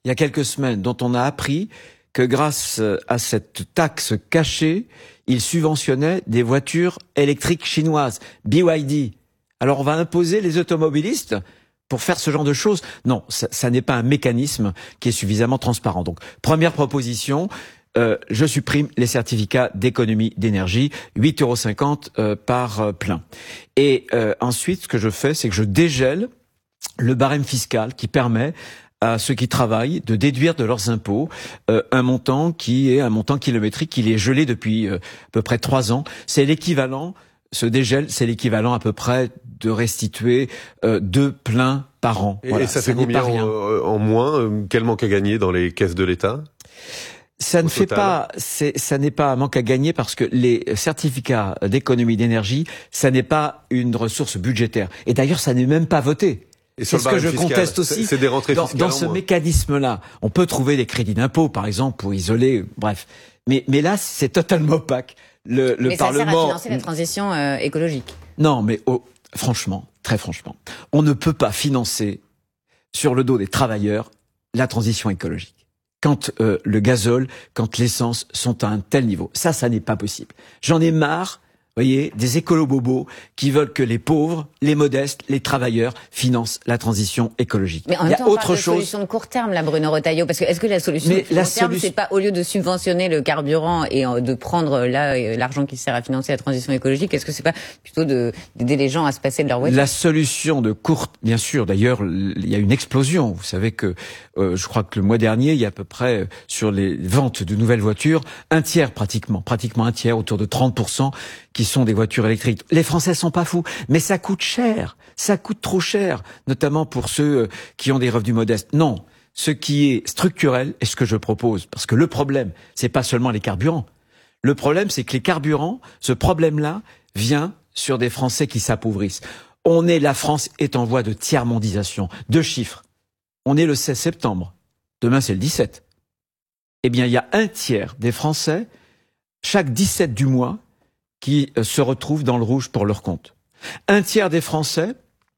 il y a quelques semaines, dont on a appris que grâce à cette taxe cachée, il subventionnait des voitures électriques chinoises, BYD. Alors on va imposer les automobilistes pour faire ce genre de choses? Non, ça n'est pas un mécanisme qui est suffisamment transparent. Donc, première proposition, je supprime les certificats d'économie d'énergie, 8,50 € par plein. Et ensuite, ce que je fais, c'est que je dégèle le barème fiscal qui permet à ceux qui travaillent de déduire de leurs impôts un montant qui est un montant kilométrique, qui est gelé depuis à peu près 3 ans. C'est l'équivalent, ce dégel, c'est l'équivalent à peu près de restituer 2 pleins par an. Et voilà, ça fait combien en moins? Quel manque à gagner dans les caisses de l'État? Ça n'est pas un manque à gagner parce que les certificats d'économie d'énergie, ça n'est pas une ressource budgétaire. Et d'ailleurs, ça n'est même pas voté. C'est ce que je conteste aussi. C'est des rentrées fiscales dans ce mécanisme-là. On peut trouver des crédits d'impôt, par exemple, pour isoler, bref. Mais là, c'est totalement opaque. Mais Parlement. Ça sert à financer la transition écologique. Non, mais franchement, très franchement, on ne peut pas financer sur le dos des travailleurs la transition écologique. Quand le gazole, quand l'essence sont à un tel niveau. Ça n'est pas possible. J'en ai marre, vous voyez, des écolo-bobos qui veulent que les pauvres, les modestes, les travailleurs financent la transition écologique. Mais en même temps, on parle de solution de court terme, là, Bruno Retailleau, parce que est-ce que la solution de court terme, c'est pas, au lieu de subventionner le carburant et de prendre là l'argent qui sert à financer la transition écologique, est-ce que c'est pas plutôt d'aider les gens à se passer de leur voiture? La solution de court, bien sûr, d'ailleurs, il y a une explosion. Vous savez que, je crois que le mois dernier, il y a à peu près, sur les ventes de nouvelles voitures, un tiers pratiquement un tiers, autour de 30%, qui sont des voitures électriques. Les Français sont pas fous, mais ça coûte cher, ça coûte trop cher, notamment pour ceux qui ont des revenus modestes. Non, ce qui est structurel est ce que je propose, parce que le problème, c'est pas seulement les carburants. Le problème, c'est que les carburants, ce problème-là vient sur des Français qui s'appauvrissent. La France est en voie de tiers-mondisation. 2 chiffres. On est le 16 septembre. Demain, c'est le 17. Eh bien, il y a un tiers des Français, chaque 17 du mois, qui se retrouvent dans le rouge pour leur compte. Un tiers des Français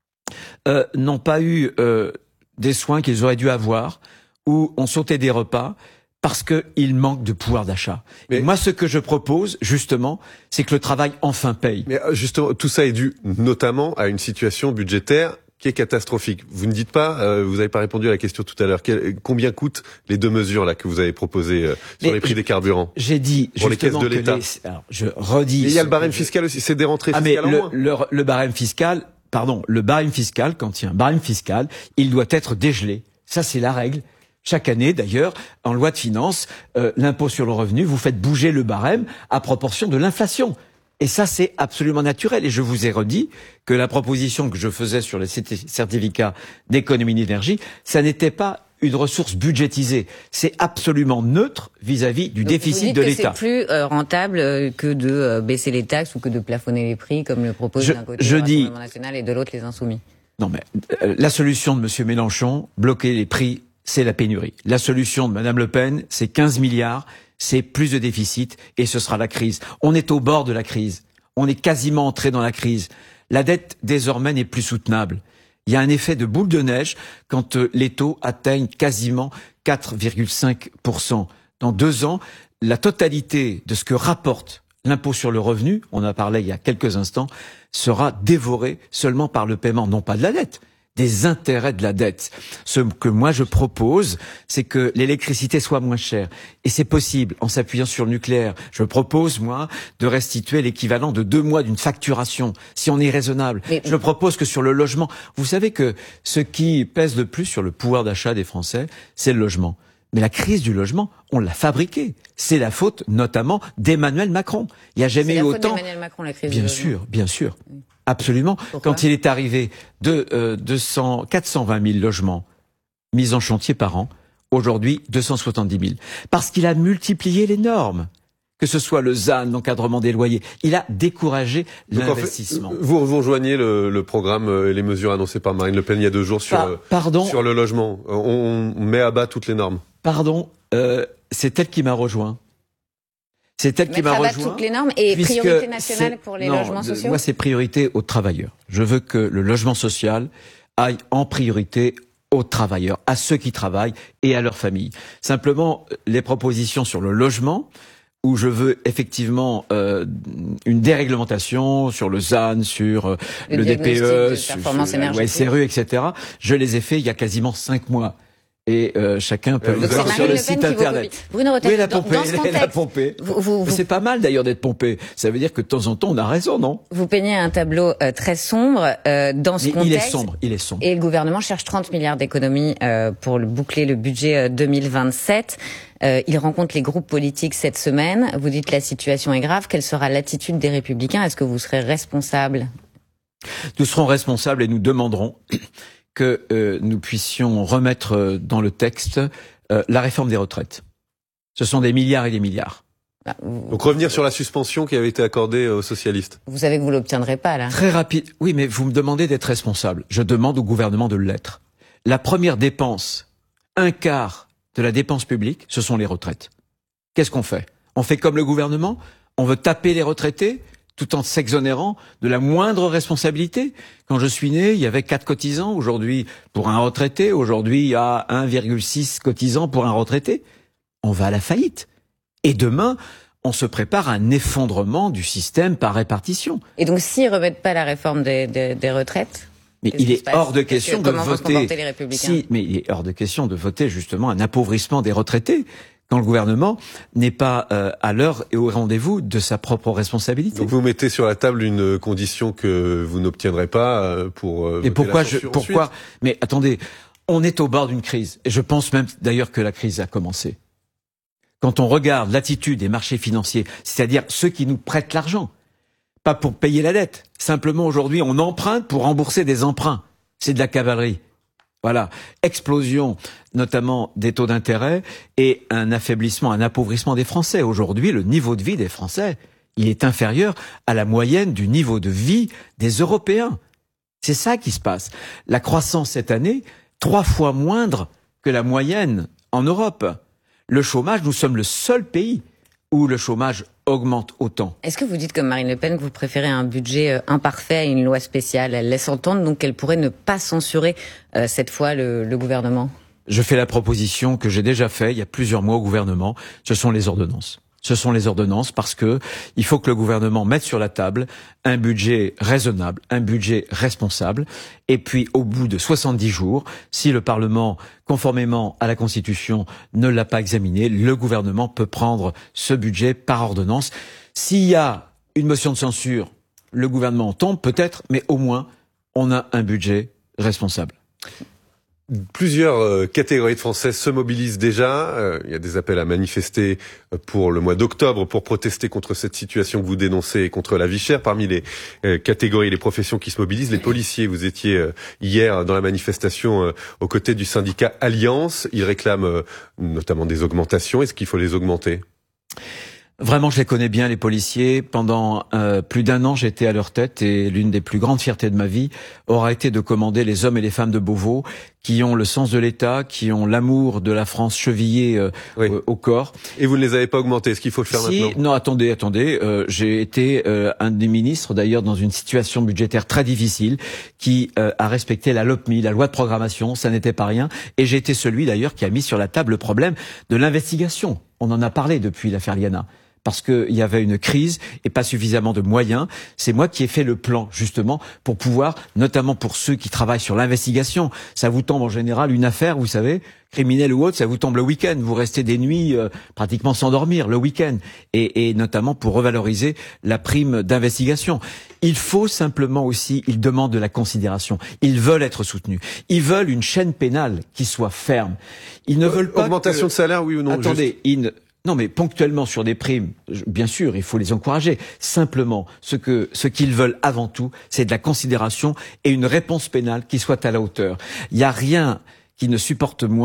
n'ont pas eu des soins qu'ils auraient dû avoir ou ont sauté des repas parce qu'ils manquent de pouvoir d'achat. Et moi, ce que je propose, justement, c'est que le travail enfin paye. Mais justement, tout ça est dû notamment à une situation budgétaire qui est catastrophique. Vous ne dites pas, vous n'avez pas répondu à la question tout à l'heure, combien coûtent les 2 mesures là que vous avez proposées sur les prix des carburants? J'ai dit pour les caisses de l'État. Alors, je redis. Et il y a le barème fiscal aussi, c'est des rentrées fiscales en moins. Le barème fiscal, quand il y a un barème fiscal, il doit être dégelé. Ça, c'est la règle. Chaque année, d'ailleurs, en loi de finances, l'impôt sur le revenu, vous faites bouger le barème à proportion de l'inflation. Et ça, c'est absolument naturel. Et je vous ai redit que la proposition que je faisais sur les certificats d'économie d'énergie, ça n'était pas une ressource budgétisée. C'est absolument neutre vis-à-vis du déficit de l'État. C'est plus rentable que de baisser les taxes ou que de plafonner les prix, comme le propose d'un côté le Rassemblement national et de l'autre les Insoumis. Non, mais la solution de M. Mélenchon, bloquer les prix, c'est la pénurie. La solution de Mme Le Pen, c'est 15 milliards. C'est plus de déficit et ce sera la crise. On est au bord de la crise. On est quasiment entré dans la crise. La dette, désormais, n'est plus soutenable. Il y a un effet de boule de neige quand les taux atteignent quasiment 4,5%. Dans 2 ans, la totalité de ce que rapporte l'impôt sur le revenu, on en parlait il y a quelques instants, sera dévorée seulement par le paiement, non pas de la dette, des intérêts de la dette. Ce que moi je propose, c'est que l'électricité soit moins chère. Et c'est possible en s'appuyant sur le nucléaire. Je propose, moi, de restituer l'équivalent de 2 mois d'une facturation, si on est raisonnable. Je propose que sur le logement, vous savez que ce qui pèse le plus sur le pouvoir d'achat des Français, c'est le logement. Mais la crise du logement, on l'a fabriquée. C'est la faute, notamment, d'Emmanuel Macron. Il n'y a jamais eu autant. C'est la faute d'Emmanuel Macron, la crise du logement. Bien sûr. Absolument. Pourquoi? Quand il est arrivé de 420 000 logements mis en chantier par an, aujourd'hui 270 000. Parce qu'il a multiplié les normes. Que ce soit le ZAN, l'encadrement des loyers, il a découragé l'investissement. En fait, vous rejoignez le programme et les mesures annoncées par Marine Le Pen il y a 2 jours sur le logement. On met à bas toutes les normes. Pardon, c'est elle qui m'a rejoint. C'est elle qui m'a rejoint. Toutes les normes et priorité nationale pour les logements sociaux. Moi, c'est priorité aux travailleurs. Je veux que le logement social aille en priorité aux travailleurs, à ceux qui travaillent et à leurs familles. Simplement, les propositions sur le logement, où je veux effectivement une déréglementation sur le ZAN, sur le DPE, sur la loi SRU, etc. Je les ai fait il y a quasiment 5 mois. Et chacun peut le voir sur le site internet. Bruno Retailleau, elle a pompé. C'est pas mal d'ailleurs d'être pompé. Ça veut dire que de temps en temps on a raison, non? Vous peignez un tableau très sombre dans ce contexte. Il est sombre. Et le gouvernement cherche 30 milliards d'économies pour boucler le budget 2027. Il rencontre les groupes politiques cette semaine. Vous dites que la situation est grave. Quelle sera l'attitude des Républicains? Est-ce que vous serez responsable? Nous serons responsables et nous demanderons que nous puissions remettre dans le texte la réforme des retraites. Ce sont des milliards et des milliards. Donc revenir sur la suspension qui avait été accordée aux socialistes. Vous savez que vous l'obtiendrez pas, là. Très rapide. Oui, mais vous me demandez d'être responsable. Je demande au gouvernement de l'être. La première dépense, 1/4 de la dépense publique, ce sont les retraites. Qu'est-ce qu'on fait? On fait comme le gouvernement? On veut taper les retraités tout en s'exonérant de la moindre responsabilité. Quand je suis né, il y avait 4 cotisants. Aujourd'hui, pour un retraité, aujourd'hui, il y a 1,6 cotisants pour un retraité. On va à la faillite. Et demain, on se prépare à un effondrement du système par répartition. Et donc, s'ils ne remettent pas la réforme des retraites, mais il est hors de question de voter. Si, mais il est hors de question de voter justement un appauvrissement des retraités quand le gouvernement n'est pas à l'heure et au rendez-vous de sa propre responsabilité. Donc vous mettez sur la table une condition que vous n'obtiendrez pas pour et pourquoi Mais attendez, on est au bord d'une crise et je pense même d'ailleurs que la crise a commencé. Quand on regarde l'attitude des marchés financiers, c'est-à-dire ceux qui nous prêtent l'argent, pas pour payer la dette, simplement aujourd'hui on emprunte pour rembourser des emprunts. C'est de la cavalerie. Voilà, explosion notamment des taux d'intérêt et un affaiblissement, un appauvrissement des Français. Aujourd'hui, le niveau de vie des Français, il est inférieur à la moyenne du niveau de vie des Européens. C'est ça qui se passe. La croissance cette année, 3 fois moindre que la moyenne en Europe. Le chômage, nous sommes le seul pays où le chômage augmente autant. Est-ce que vous dites comme Marine Le Pen que vous préférez un budget imparfait à une loi spéciale? Elle laisse entendre donc qu'elle pourrait ne pas censurer cette fois le gouvernement. Je fais la proposition que j'ai déjà faite il y a plusieurs mois au gouvernement. Ce sont les ordonnances. Ce sont les ordonnances parce que il faut que le gouvernement mette sur la table un budget raisonnable, un budget responsable. Et puis, au bout de 70 jours, si le Parlement, conformément à la Constitution, ne l'a pas examiné, le gouvernement peut prendre ce budget par ordonnance. S'il y a une motion de censure, le gouvernement tombe peut-être, mais au moins, on a un budget responsable. Plusieurs catégories de Français se mobilisent déjà. Il y a des appels à manifester pour le mois d'octobre pour protester contre cette situation que vous dénoncez et contre la vie chère. Parmi les catégories, les professions qui se mobilisent, les policiers. Vous étiez hier dans la manifestation aux côtés du syndicat Alliance. Ils réclament notamment des augmentations. Est-ce qu'il faut les augmenter ? Vraiment, je les connais bien, les policiers. Pendant plus d'1 an, j'étais à leur tête et l'une des plus grandes fiertés de ma vie aura été de commander les hommes et les femmes de Beauvau qui ont le sens de l'État, qui ont l'amour de la France chevillé au corps. Et vous ne les avez pas augmentés, est-ce qu'il faut le faire maintenant ? Non, attendez. J'ai été un des ministres, d'ailleurs, dans une situation budgétaire très difficile, qui a respecté la LOPMI, la loi de programmation, ça n'était pas rien. Et j'ai été celui, d'ailleurs, qui a mis sur la table le problème de l'investigation. On en a parlé depuis l'affaire Liana. Parce qu'il y avait une crise et pas suffisamment de moyens. C'est moi qui ai fait le plan, justement, pour pouvoir, notamment pour ceux qui travaillent sur l'investigation. Ça vous tombe en général une affaire, vous savez, criminelle ou autre, ça vous tombe le week-end. Vous restez des nuits pratiquement sans dormir le week-end. Et notamment pour revaloriser la prime d'investigation. Il faut simplement aussi, ils demandent de la considération. Ils veulent être soutenus. Ils veulent une chaîne pénale qui soit ferme. Ils ne veulent pas augmentation de salaire, oui ou non ? Attendez, non, mais ponctuellement sur des primes, bien sûr, il faut les encourager. Simplement, ce qu'ils veulent avant tout, c'est de la considération et une réponse pénale qui soit à la hauteur. Il n'y a rien qui ne supporte moins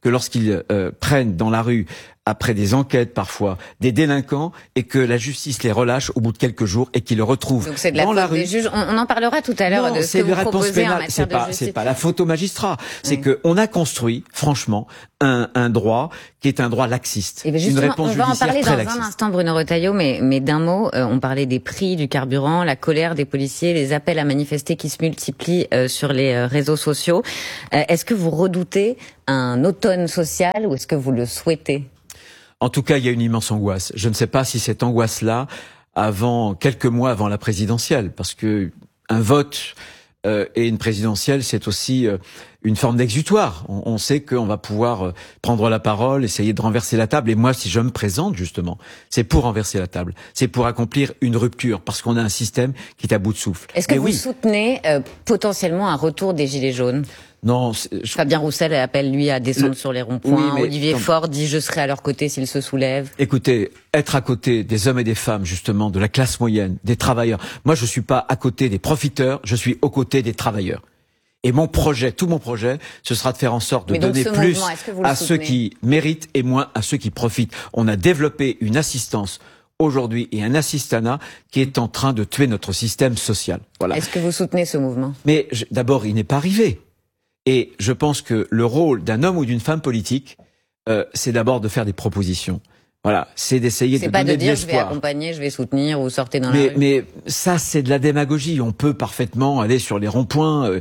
que lorsqu'ils prennent dans la rue, après des enquêtes parfois, des délinquants, et que la justice les relâche au bout de quelques jours et qu'ils le retrouvent donc c'est de la dans faute la rue. Des juges. On en parlera tout à l'heure de ce que vous proposez en matière de justice. C'est pas la faute au magistrat. C'est que on a construit, franchement, un droit qui est un droit laxiste. Et une réponse on va en parler dans un instant, Bruno Retailleau, mais d'un mot, on parlait des prix du carburant, la colère des policiers, les appels à manifester qui se multiplient sur les réseaux sociaux. Est-ce que vous redoutez un automne social ou est-ce que vous le souhaitez ? En tout cas, il y a une immense angoisse. Je ne sais pas si cette angoisse-là, quelques mois avant la présidentielle, parce que un vote et une présidentielle, c'est aussi une forme d'exutoire. On sait qu'on va pouvoir prendre la parole, essayer de renverser la table. Et moi, si je me présente, justement, c'est pour renverser la table. C'est pour accomplir une rupture, parce qu'on a un système qui est à bout de souffle. Est-ce que vous soutenez potentiellement un retour des Gilets jaunes ? Non. Fabien Roussel appelle, lui, à descendre sur les ronds-points. Oui, Olivier Faure dit « je serai à leur côté s'ils se soulèvent ». Écoutez, être à côté des hommes et des femmes, justement, de la classe moyenne, des travailleurs. Moi, je suis pas à côté des profiteurs, je suis aux côtés des travailleurs. Et mon projet, tout mon projet, ce sera de faire en sorte de donner plus à ceux qui méritent et moins à ceux qui profitent. On a développé une assistance aujourd'hui et un assistanat qui est en train de tuer notre système social. Voilà. Est-ce que vous soutenez ce mouvement ? Mais d'abord, il n'est pas arrivé. Et je pense que le rôle d'un homme ou d'une femme politique, c'est d'abord de faire des propositions. Voilà, c'est d'essayer de donner de l'espoir. C'est pas de dire je vais accompagner, je vais soutenir ou sortez dans la rue. Mais ça, c'est de la démagogie. On peut parfaitement aller sur les ronds-points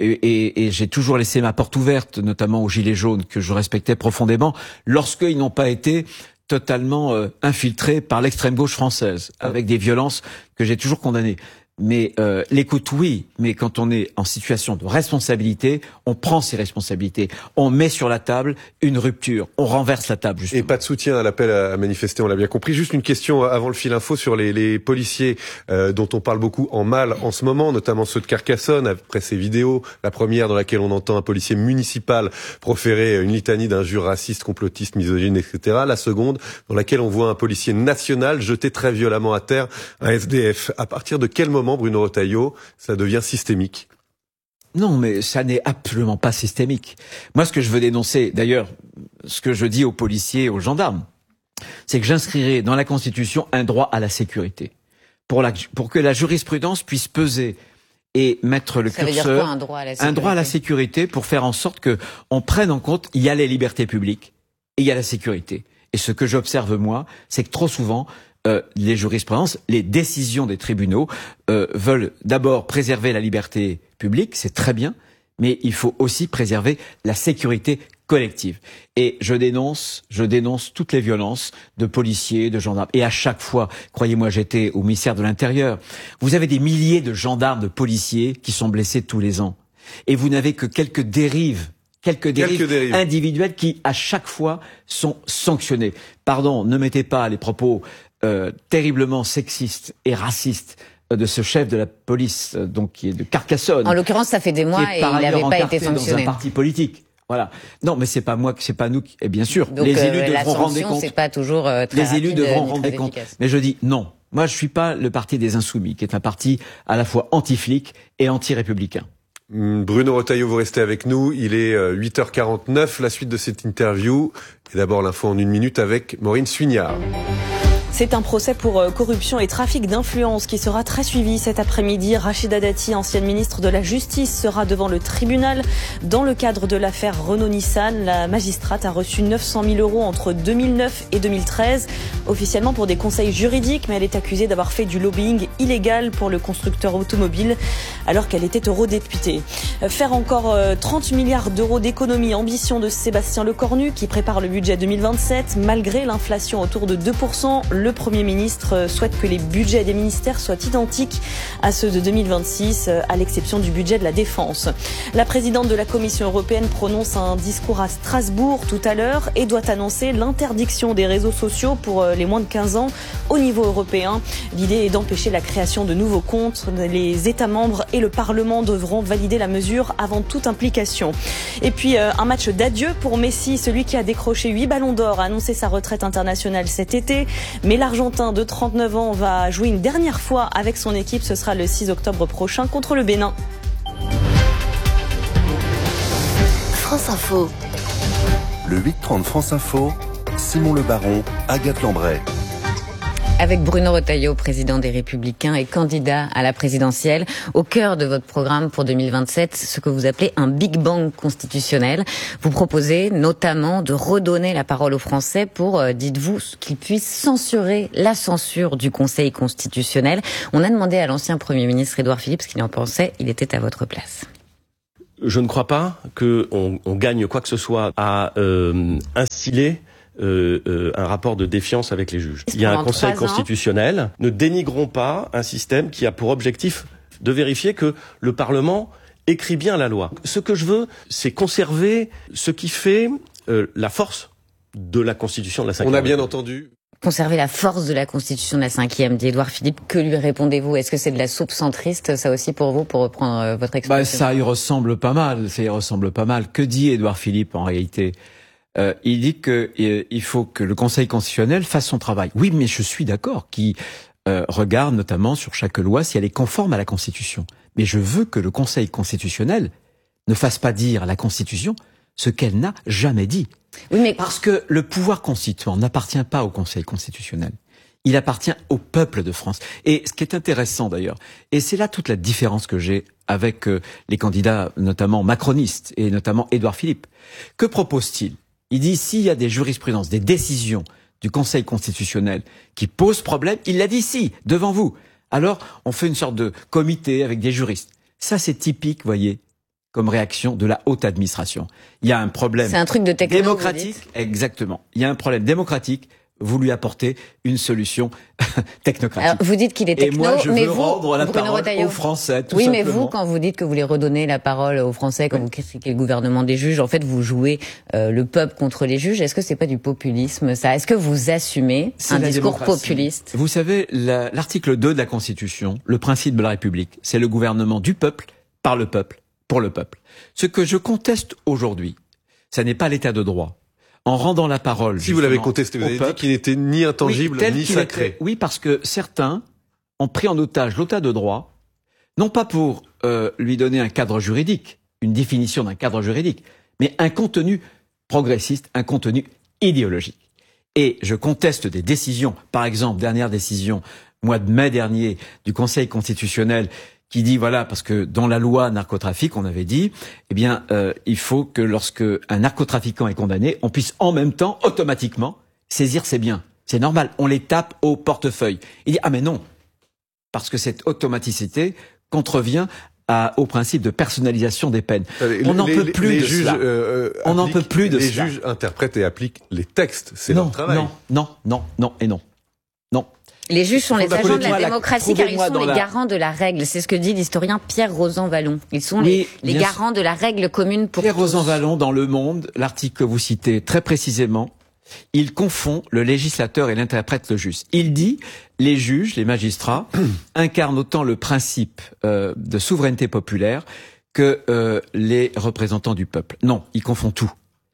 et j'ai toujours laissé ma porte ouverte, notamment aux Gilets jaunes que je respectais profondément, lorsqu'ils n'ont pas été totalement infiltrés par l'extrême gauche française, avec des violences que j'ai toujours condamnées. Mais l'écoute, oui, mais quand on est en situation de responsabilité, on prend ses responsabilités. On met sur la table une rupture. On renverse la table, justement. Et pas de soutien à l'appel à manifester, on l'a bien compris. Juste une question avant le fil info sur les policiers dont on parle beaucoup en mal en ce moment, notamment ceux de Carcassonne, après ces vidéos. La première dans laquelle on entend un policier municipal proférer une litanie d'injures racistes, complotistes, misogynes, etc. La seconde dans laquelle on voit un policier national jeter très violemment à terre un SDF. À partir de quel moment, Bruno Retailleau, ça devient systémique? Non, mais ça n'est absolument pas systémique. Moi, ce que je veux dénoncer, d'ailleurs, ce que je dis aux policiers, aux gendarmes, c'est que j'inscrirai dans la Constitution un droit à la sécurité. Pour que la jurisprudence puisse peser et mettre le curseur. Ça veut dire quoi, un droit à la sécurité? Un droit à la sécurité pour faire en sorte que on prenne en compte, il y a les libertés publiques et il y a la sécurité. Et ce que j'observe, moi, c'est que trop souvent, les jurisprudences, les décisions des tribunaux veulent d'abord préserver la liberté publique, c'est très bien, mais il faut aussi préserver la sécurité collective. Et je dénonce toutes les violences de policiers, de gendarmes. Et à chaque fois, croyez-moi, j'étais au ministère de l'Intérieur, vous avez des milliers de gendarmes, de policiers qui sont blessés tous les ans. Et vous n'avez que quelques dérives individuelles qui, à chaque fois, sont sanctionnées. Pardon, ne mettez pas les propos terriblement sexiste et raciste de ce chef de la police, donc qui est de Carcassonne. En l'occurrence, ça fait des mois et il n'avait pas été sanctionné. Dans un parti politique. Voilà. Non, mais c'est pas moi, c'est pas nous. Et bien sûr, donc, les élus devront rendre compte. C'est pas toujours très les élus devront rendre compte. Mais je dis non. Moi, je suis pas le parti des Insoumis, qui est un parti à la fois anti-flic et anti-républicain. Bruno Retailleau, vous restez avec nous. Il est 8h49. La suite de cette interview. Et d'abord l'info en 1 minute avec Maureen Suignard. C'est un procès pour corruption et trafic d'influence qui sera très suivi cet après-midi. Rachida Dati, ancienne ministre de la Justice, sera devant le tribunal. Dans le cadre de l'affaire Renault-Nissan, la magistrate a reçu 900 000 € entre 2009 et 2013, officiellement pour des conseils juridiques, mais elle est accusée d'avoir fait du lobbying illégal pour le constructeur automobile alors qu'elle était eurodéputée. Faire encore 30 milliards d'euros d'économies, ambition de Sébastien Lecornu qui prépare le budget 2027 malgré l'inflation autour de 2%. Le Premier ministre souhaite que les budgets des ministères soient identiques à ceux de 2026, à l'exception du budget de la Défense. La présidente de la Commission européenne prononce un discours à Strasbourg tout à l'heure et doit annoncer l'interdiction des réseaux sociaux pour les moins de 15 ans au niveau européen. L'idée est d'empêcher la création de nouveaux comptes. Les États membres et le Parlement devront valider la mesure avant toute implication. Et puis un match d'adieu pour Messi, celui qui a décroché 8 ballons d'or, a annoncé sa retraite internationale cet été. Mais l'Argentin de 39 ans va jouer une dernière fois avec son équipe. Ce sera le 6 octobre prochain contre le Bénin. France Info. Le 8h30 France Info, Simon Le Baron, Agathe Lambray. Avec Bruno Retailleau, président des Républicains et candidat à la présidentielle, au cœur de votre programme pour 2027, ce que vous appelez un Big Bang constitutionnel. Vous proposez notamment de redonner la parole aux Français pour, dites-vous, qu'ils puissent censurer la censure du Conseil constitutionnel. On a demandé à l'ancien Premier ministre Édouard Philippe ce qu'il en pensait. Il était à votre place. Je ne crois pas qu'on gagne quoi que ce soit à instiller un rapport de défiance avec les juges. Il y a un Conseil constitutionnel. Ne dénigrons pas un système qui a pour objectif de vérifier que le Parlement écrit bien la loi. Ce que je veux, c'est conserver ce qui fait la force de la Constitution de la 5e. On a bien entendu. Conserver la force de la Constitution de la 5e, dit Édouard Philippe. Que lui répondez-vous? Est-ce que c'est de la soupe centriste, ça aussi pour vous, pour reprendre votre expression? Ça y ressemble pas mal. Ça y ressemble pas mal. Que dit Édouard Philippe en réalité? Il dit il faut que le Conseil constitutionnel fasse son travail. Oui, mais je suis d'accord, qui regarde notamment sur chaque loi si elle est conforme à la Constitution. Mais je veux que le Conseil constitutionnel ne fasse pas dire à la Constitution ce qu'elle n'a jamais dit. Oui, mais parce que le pouvoir constituant n'appartient pas au Conseil constitutionnel. Il appartient au peuple de France. Et ce qui est intéressant d'ailleurs, et c'est là toute la différence que j'ai avec les candidats notamment macronistes et notamment Édouard Philippe. Que propose-t-il? Il dit, s'il y a des jurisprudences, des décisions du Conseil constitutionnel qui posent problème, il l'a dit ici, devant vous. Alors, on fait une sorte de comité avec des juristes. Ça, c'est typique, voyez, comme réaction de la haute administration. Il y a un problème. C'est un truc de techno, démocratique. Exactement. Il y a un problème démocratique. Vous lui apportez une solution technocratique. Alors, vous dites qu'il est techno, et moi, je mais veux vous, rendre la Bruno parole Retailleau, aux Français, tout oui, simplement. mais vous, quand vous dites que vous voulez redonner la parole aux Français, quand vous critiquez le gouvernement des juges, en fait, vous jouez le peuple contre les juges. Est-ce que c'est pas du populisme, ça? Est-ce que vous assumez un discours populiste? Vous savez, l'article 2 de la Constitution, le principe de la République, c'est le gouvernement du peuple, par le peuple, pour le peuple. Ce que je conteste aujourd'hui, ça n'est pas l'état de droit. En rendant la parole. Si vous l'avez contesté, vous avez dit qu'il n'était ni intangible, ni sacré. Oui, parce que certains ont pris en otage l'état de droit, non pas pour lui donner un cadre juridique, une définition d'un cadre juridique, mais un contenu progressiste, un contenu idéologique. Et je conteste des décisions, par exemple, dernière décision, mois de mai dernier, du Conseil constitutionnel, qui dit, voilà, parce que dans la loi narcotrafic, on avait dit, eh bien, il faut que lorsque un narcotrafiquant est condamné, on puisse en même temps, automatiquement, saisir ses biens. C'est normal, on les tape au portefeuille. Il dit, ah mais non, parce que cette automaticité contrevient au principe de personnalisation des peines. On n'en peut plus de cela. On n'en peut plus de cela. Les juges interprètent et appliquent les textes, c'est leur travail. Non et non. Non. Les juges sont les agents de la démocratie car ils sont les garants de la règle. C'est ce que dit l'historien Pierre Rosan-Vallon. Ils sont les garants de la règle commune pour tous. Pierre Rosan-Vallon, dans Le Monde, l'article que vous citez très précisément, il confond le législateur et l'interprète le juge. Il dit, les juges, les magistrats, incarnent autant le principe de souveraineté populaire que les représentants du peuple. Non, il confond tout.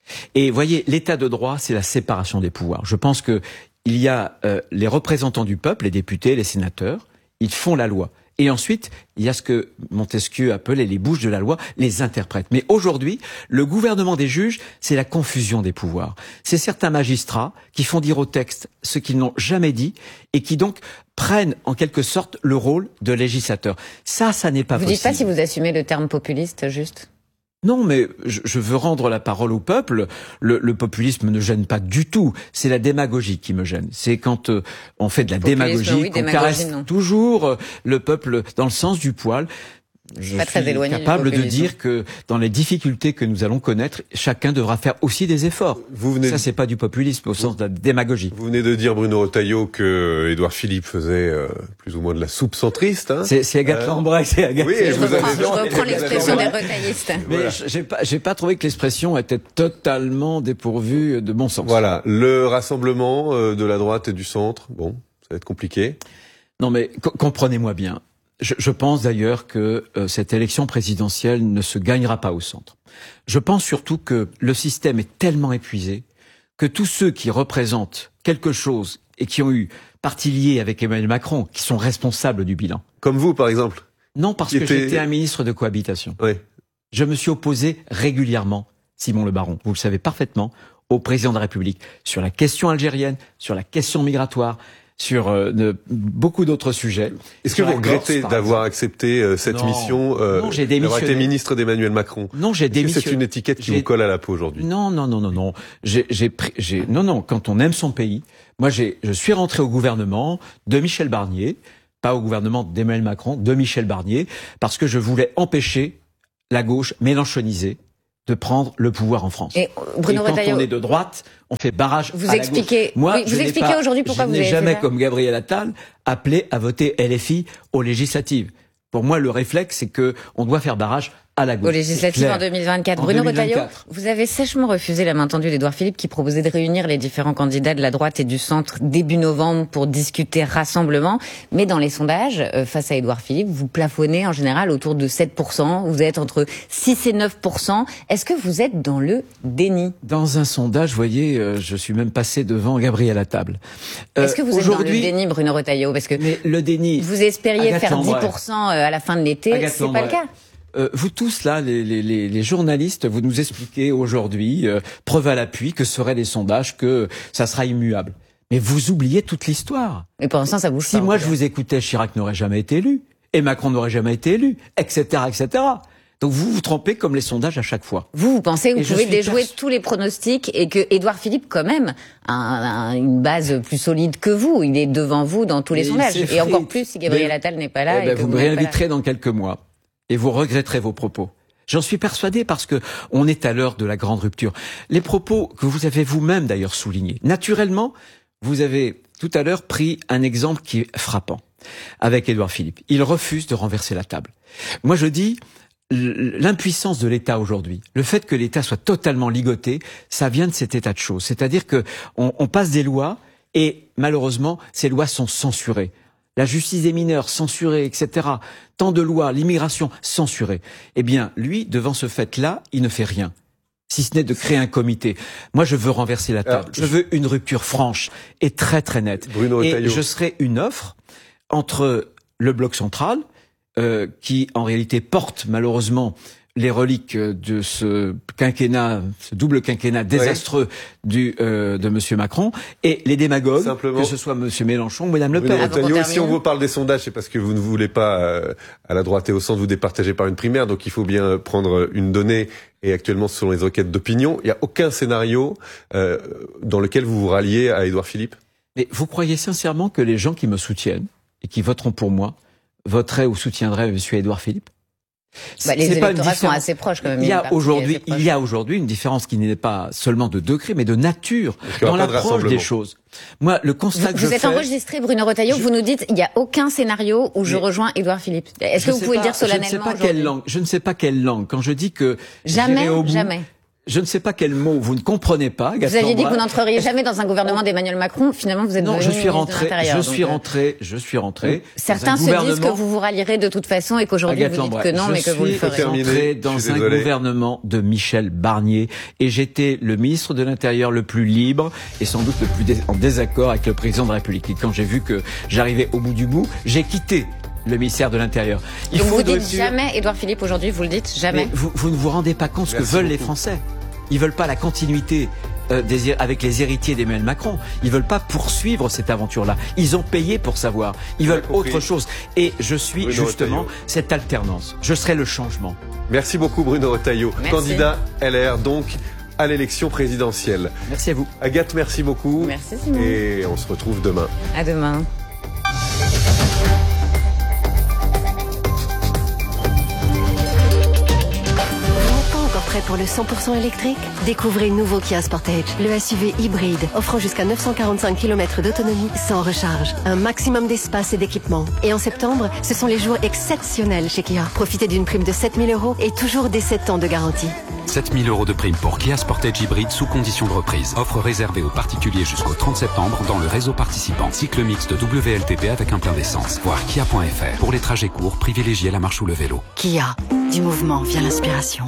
Et voyez, l'état de droit, c'est la séparation des pouvoirs. Je pense que il y a les représentants du peuple, les députés, les sénateurs, ils font la loi. Et ensuite, il y a ce que Montesquieu appelait les bouches de la loi, les interprètes. Mais aujourd'hui, le gouvernement des juges, c'est la confusion des pouvoirs. C'est certains magistrats qui font dire au texte ce qu'ils n'ont jamais dit et qui donc prennent en quelque sorte le rôle de législateur. Ça n'est pas possible. Vous dites pas si vous assumez le terme populiste, juste ? Non, mais je veux rendre la parole au peuple. Le populisme ne gêne pas du tout. C'est la démagogie qui me gêne. C'est quand on fait de la démagogie, qu'on caresse toujours le peuple dans le sens du poil. Je suis capable de dire que dans les difficultés que nous allons connaître, chacun devra faire aussi des efforts. Ça, c'est pas du populisme au sens de la démagogie. Vous venez de dire, Bruno Retailleau, que Édouard Philippe faisait plus ou moins de la soupe centriste. Hein. C'est Agathe Lambray, c'est Agathe. Oui, je reprends l'expression des retaillistes. Mais voilà. j'ai pas trouvé que l'expression était totalement dépourvue de bon sens. Voilà, le rassemblement de la droite et du centre, bon, ça va être compliqué. Non, mais comprenez-moi bien. Je pense d'ailleurs que cette élection présidentielle ne se gagnera pas au centre. Je pense surtout que le système est tellement épuisé que tous ceux qui représentent quelque chose et qui ont eu partie liée avec Emmanuel Macron, qui sont responsables du bilan. Comme vous, par exemple. Non, parce que j'étais un ministre de cohabitation. Oui. Je me suis opposé régulièrement, Simon Le Baron, vous le savez parfaitement, au président de la République sur la question algérienne, sur la question migratoire, sur beaucoup d'autres sujets. Est-ce que vous regrettez d'avoir accepté cette mission, non, j'ai démissionné. D'avoir été ministre d'Emmanuel Macron? Non, j'ai démissionné. C'est une étiquette qui vous colle à la peau aujourd'hui? Non. Non. Quand on aime son pays, moi, je suis rentré au gouvernement de Michel Barnier, pas au gouvernement d'Emmanuel Macron, de Michel Barnier, parce que je voulais empêcher la gauche mélenchonisée de prendre le pouvoir en France. Et Bruno Retailleau, quand on est de droite, on fait barrage à la gauche. Moi, vous expliquez aujourd'hui pourquoi vous avez fait ça. Je n'ai jamais, comme Gabriel Attal, appelé à voter LFI aux législatives. Pour moi, le réflexe, c'est que on doit faire barrage à la gauche. Aux législatives en 2024. Bruno Retailleau, vous avez sèchement refusé la main tendue d'Édouard Philippe qui proposait de réunir les différents candidats de la droite et du centre début novembre pour discuter rassemblement. Mais dans les sondages, face à Édouard Philippe, vous plafonnez en général autour de 7%. Vous êtes entre 6 et 9%. Est-ce que vous êtes dans le déni? Dans un sondage, vous voyez, je suis même passé devant Gabriel Attal. Est-ce que vous êtes dans le déni, Bruno Retailleau? Parce que le déni, vous espériez faire 10% à la fin de l'été, c'est pas le cas. Vous tous là, les journalistes, vous nous expliquez aujourd'hui, preuve à l'appui, que seraient les sondages, que ça sera immuable. Mais vous oubliez toute l'histoire. Et pour l'instant, ça bouge pas. Si moi je vous écoutais, Chirac n'aurait jamais été élu, et Macron n'aurait jamais été élu, etc., etc. Donc vous vous trompez comme les sondages à chaque fois. Vous pensez que vous pouvez déjouer tous les pronostics et que Édouard Philippe, quand même, a une base plus solide que vous. Il est devant vous dans tous les sondages. Et encore plus si Gabriel Attal n'est pas là. Vous me réinviterez dans quelques mois. Et vous regretterez vos propos. J'en suis persuadé parce que on est à l'heure de la grande rupture. Les propos que vous avez vous-même d'ailleurs soulignés. Naturellement, vous avez tout à l'heure pris un exemple qui est frappant avec Édouard Philippe. Il refuse de renverser la table. Moi je dis, l'impuissance de l'État aujourd'hui, le fait que l'État soit totalement ligoté, ça vient de cet état de choses. C'est-à-dire que on passe des lois et malheureusement ces lois sont censurées. La justice des mineurs censurée, etc. Tant de lois, l'immigration censurée. Eh bien, lui, devant ce fait-là, il ne fait rien. Si ce n'est de créer un comité. Moi, je veux renverser la table. Je veux une rupture franche et très très nette. Bruno Retailleau. Et je serai une offre entre le bloc central, qui en réalité porte malheureusement les reliques de ce quinquennat, ce double quinquennat désastreux de Monsieur Macron, et les démagogues, que ce soit Monsieur Mélenchon ou Madame Le Pen. Si on vous parle des sondages, c'est parce que vous ne voulez pas, à la droite et au centre, vous départager par une primaire, donc il faut bien prendre une donnée, et actuellement, selon les enquêtes d'opinion, il n'y a aucun scénario dans lequel vous vous ralliez à Édouard Philippe? Mais vous croyez sincèrement que les gens qui me soutiennent, et qui voteront pour moi, voteraient ou soutiendraient Monsieur Édouard Philippe? Les électorats sont assez proches quand même. Il y a aujourd'hui une différence qui n'est pas seulement de degré, mais de nature dans l'approche des choses. Moi, le constat que je fais... Vous êtes enregistré, Bruno Retailleau, vous nous dites, il n'y a aucun scénario où je rejoins Édouard Philippe. Est-ce que vous pouvez dire solennellement je ne sais pas quelle langue. Quand je dis que... Jamais. Je ne sais pas quel mot vous ne comprenez pas. Vous aviez dit que vous n'entreriez jamais dans un gouvernement d'Emmanuel Macron. Finalement, vous êtes devenu ministre de l'Intérieur. Je suis rentré. Certains se disent que vous vous rallierez de toute façon et qu'aujourd'hui vous dites que non, mais que vous le ferez. Je suis rentré dans un gouvernement de Michel Barnier et j'étais le ministre de l'Intérieur le plus libre et sans doute le plus en désaccord avec le président de la République. Et quand j'ai vu que j'arrivais au bout du bout, j'ai quitté le ministère de l'Intérieur. Donc vous dites jamais, Édouard Philippe, aujourd'hui, vous le dites jamais. Mais vous ne vous rendez pas compte ce que veulent les Français. Ils veulent pas la continuité avec les héritiers d'Emmanuel Macron. Ils veulent pas poursuivre cette aventure-là. Ils ont payé pour savoir. Ils veulent autre chose. Et je suis justement cette alternance. Je serai le changement. Merci beaucoup Bruno Retailleau, candidat LR donc à l'élection présidentielle. Merci à vous. Agathe, merci beaucoup. Merci Simon. Et on se retrouve demain. À demain. Prêt pour le 100% électrique? Découvrez le nouveau Kia Sportage, le SUV hybride, offrant jusqu'à 945 km d'autonomie sans recharge. Un maximum d'espace et d'équipement. Et en septembre, ce sont les jours exceptionnels chez Kia. Profitez d'une prime de 7 000 € et toujours des 7 ans de garantie. 7 000 € de prime pour Kia Sportage hybride sous condition de reprise. Offre réservée aux particuliers jusqu'au 30 septembre dans le réseau participant. Cycle mixte WLTP avec un plein d'essence. Voir kia.fr. Pour les trajets courts, privilégiez la marche ou le vélo. Kia. Du mouvement vient l'inspiration.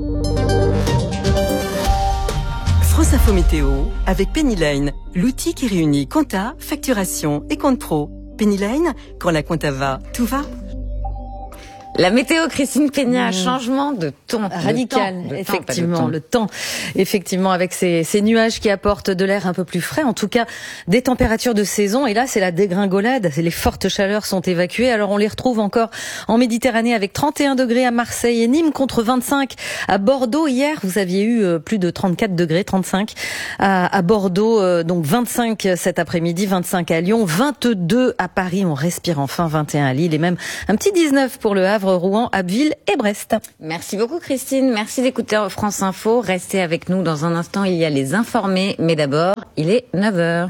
France Info Météo avec Pennyline, l'outil qui réunit compta, facturation et compte pro. Pennyline, quand la compta va, tout va. La météo, Christine Peña, changement de ton. Radical, effectivement, le temps. Effectivement, avec ces nuages qui apportent de l'air un peu plus frais, en tout cas des températures de saison. Et là, c'est la dégringolade. Les fortes chaleurs sont évacuées. Alors, on les retrouve encore en Méditerranée avec 31 degrés à Marseille et Nîmes contre 25 à Bordeaux. Hier, vous aviez eu plus de 34 degrés, 35 à Bordeaux. Donc 25 cet après-midi, 25 à Lyon, 22 à Paris. On respire enfin, 21 à Lille et même un petit 19 pour le Havre, Rouen, Abbeville et Brest. Merci beaucoup Christine, merci d'écouter France Info. Restez avec nous dans un instant, il y a les informés, mais d'abord, il est 9h.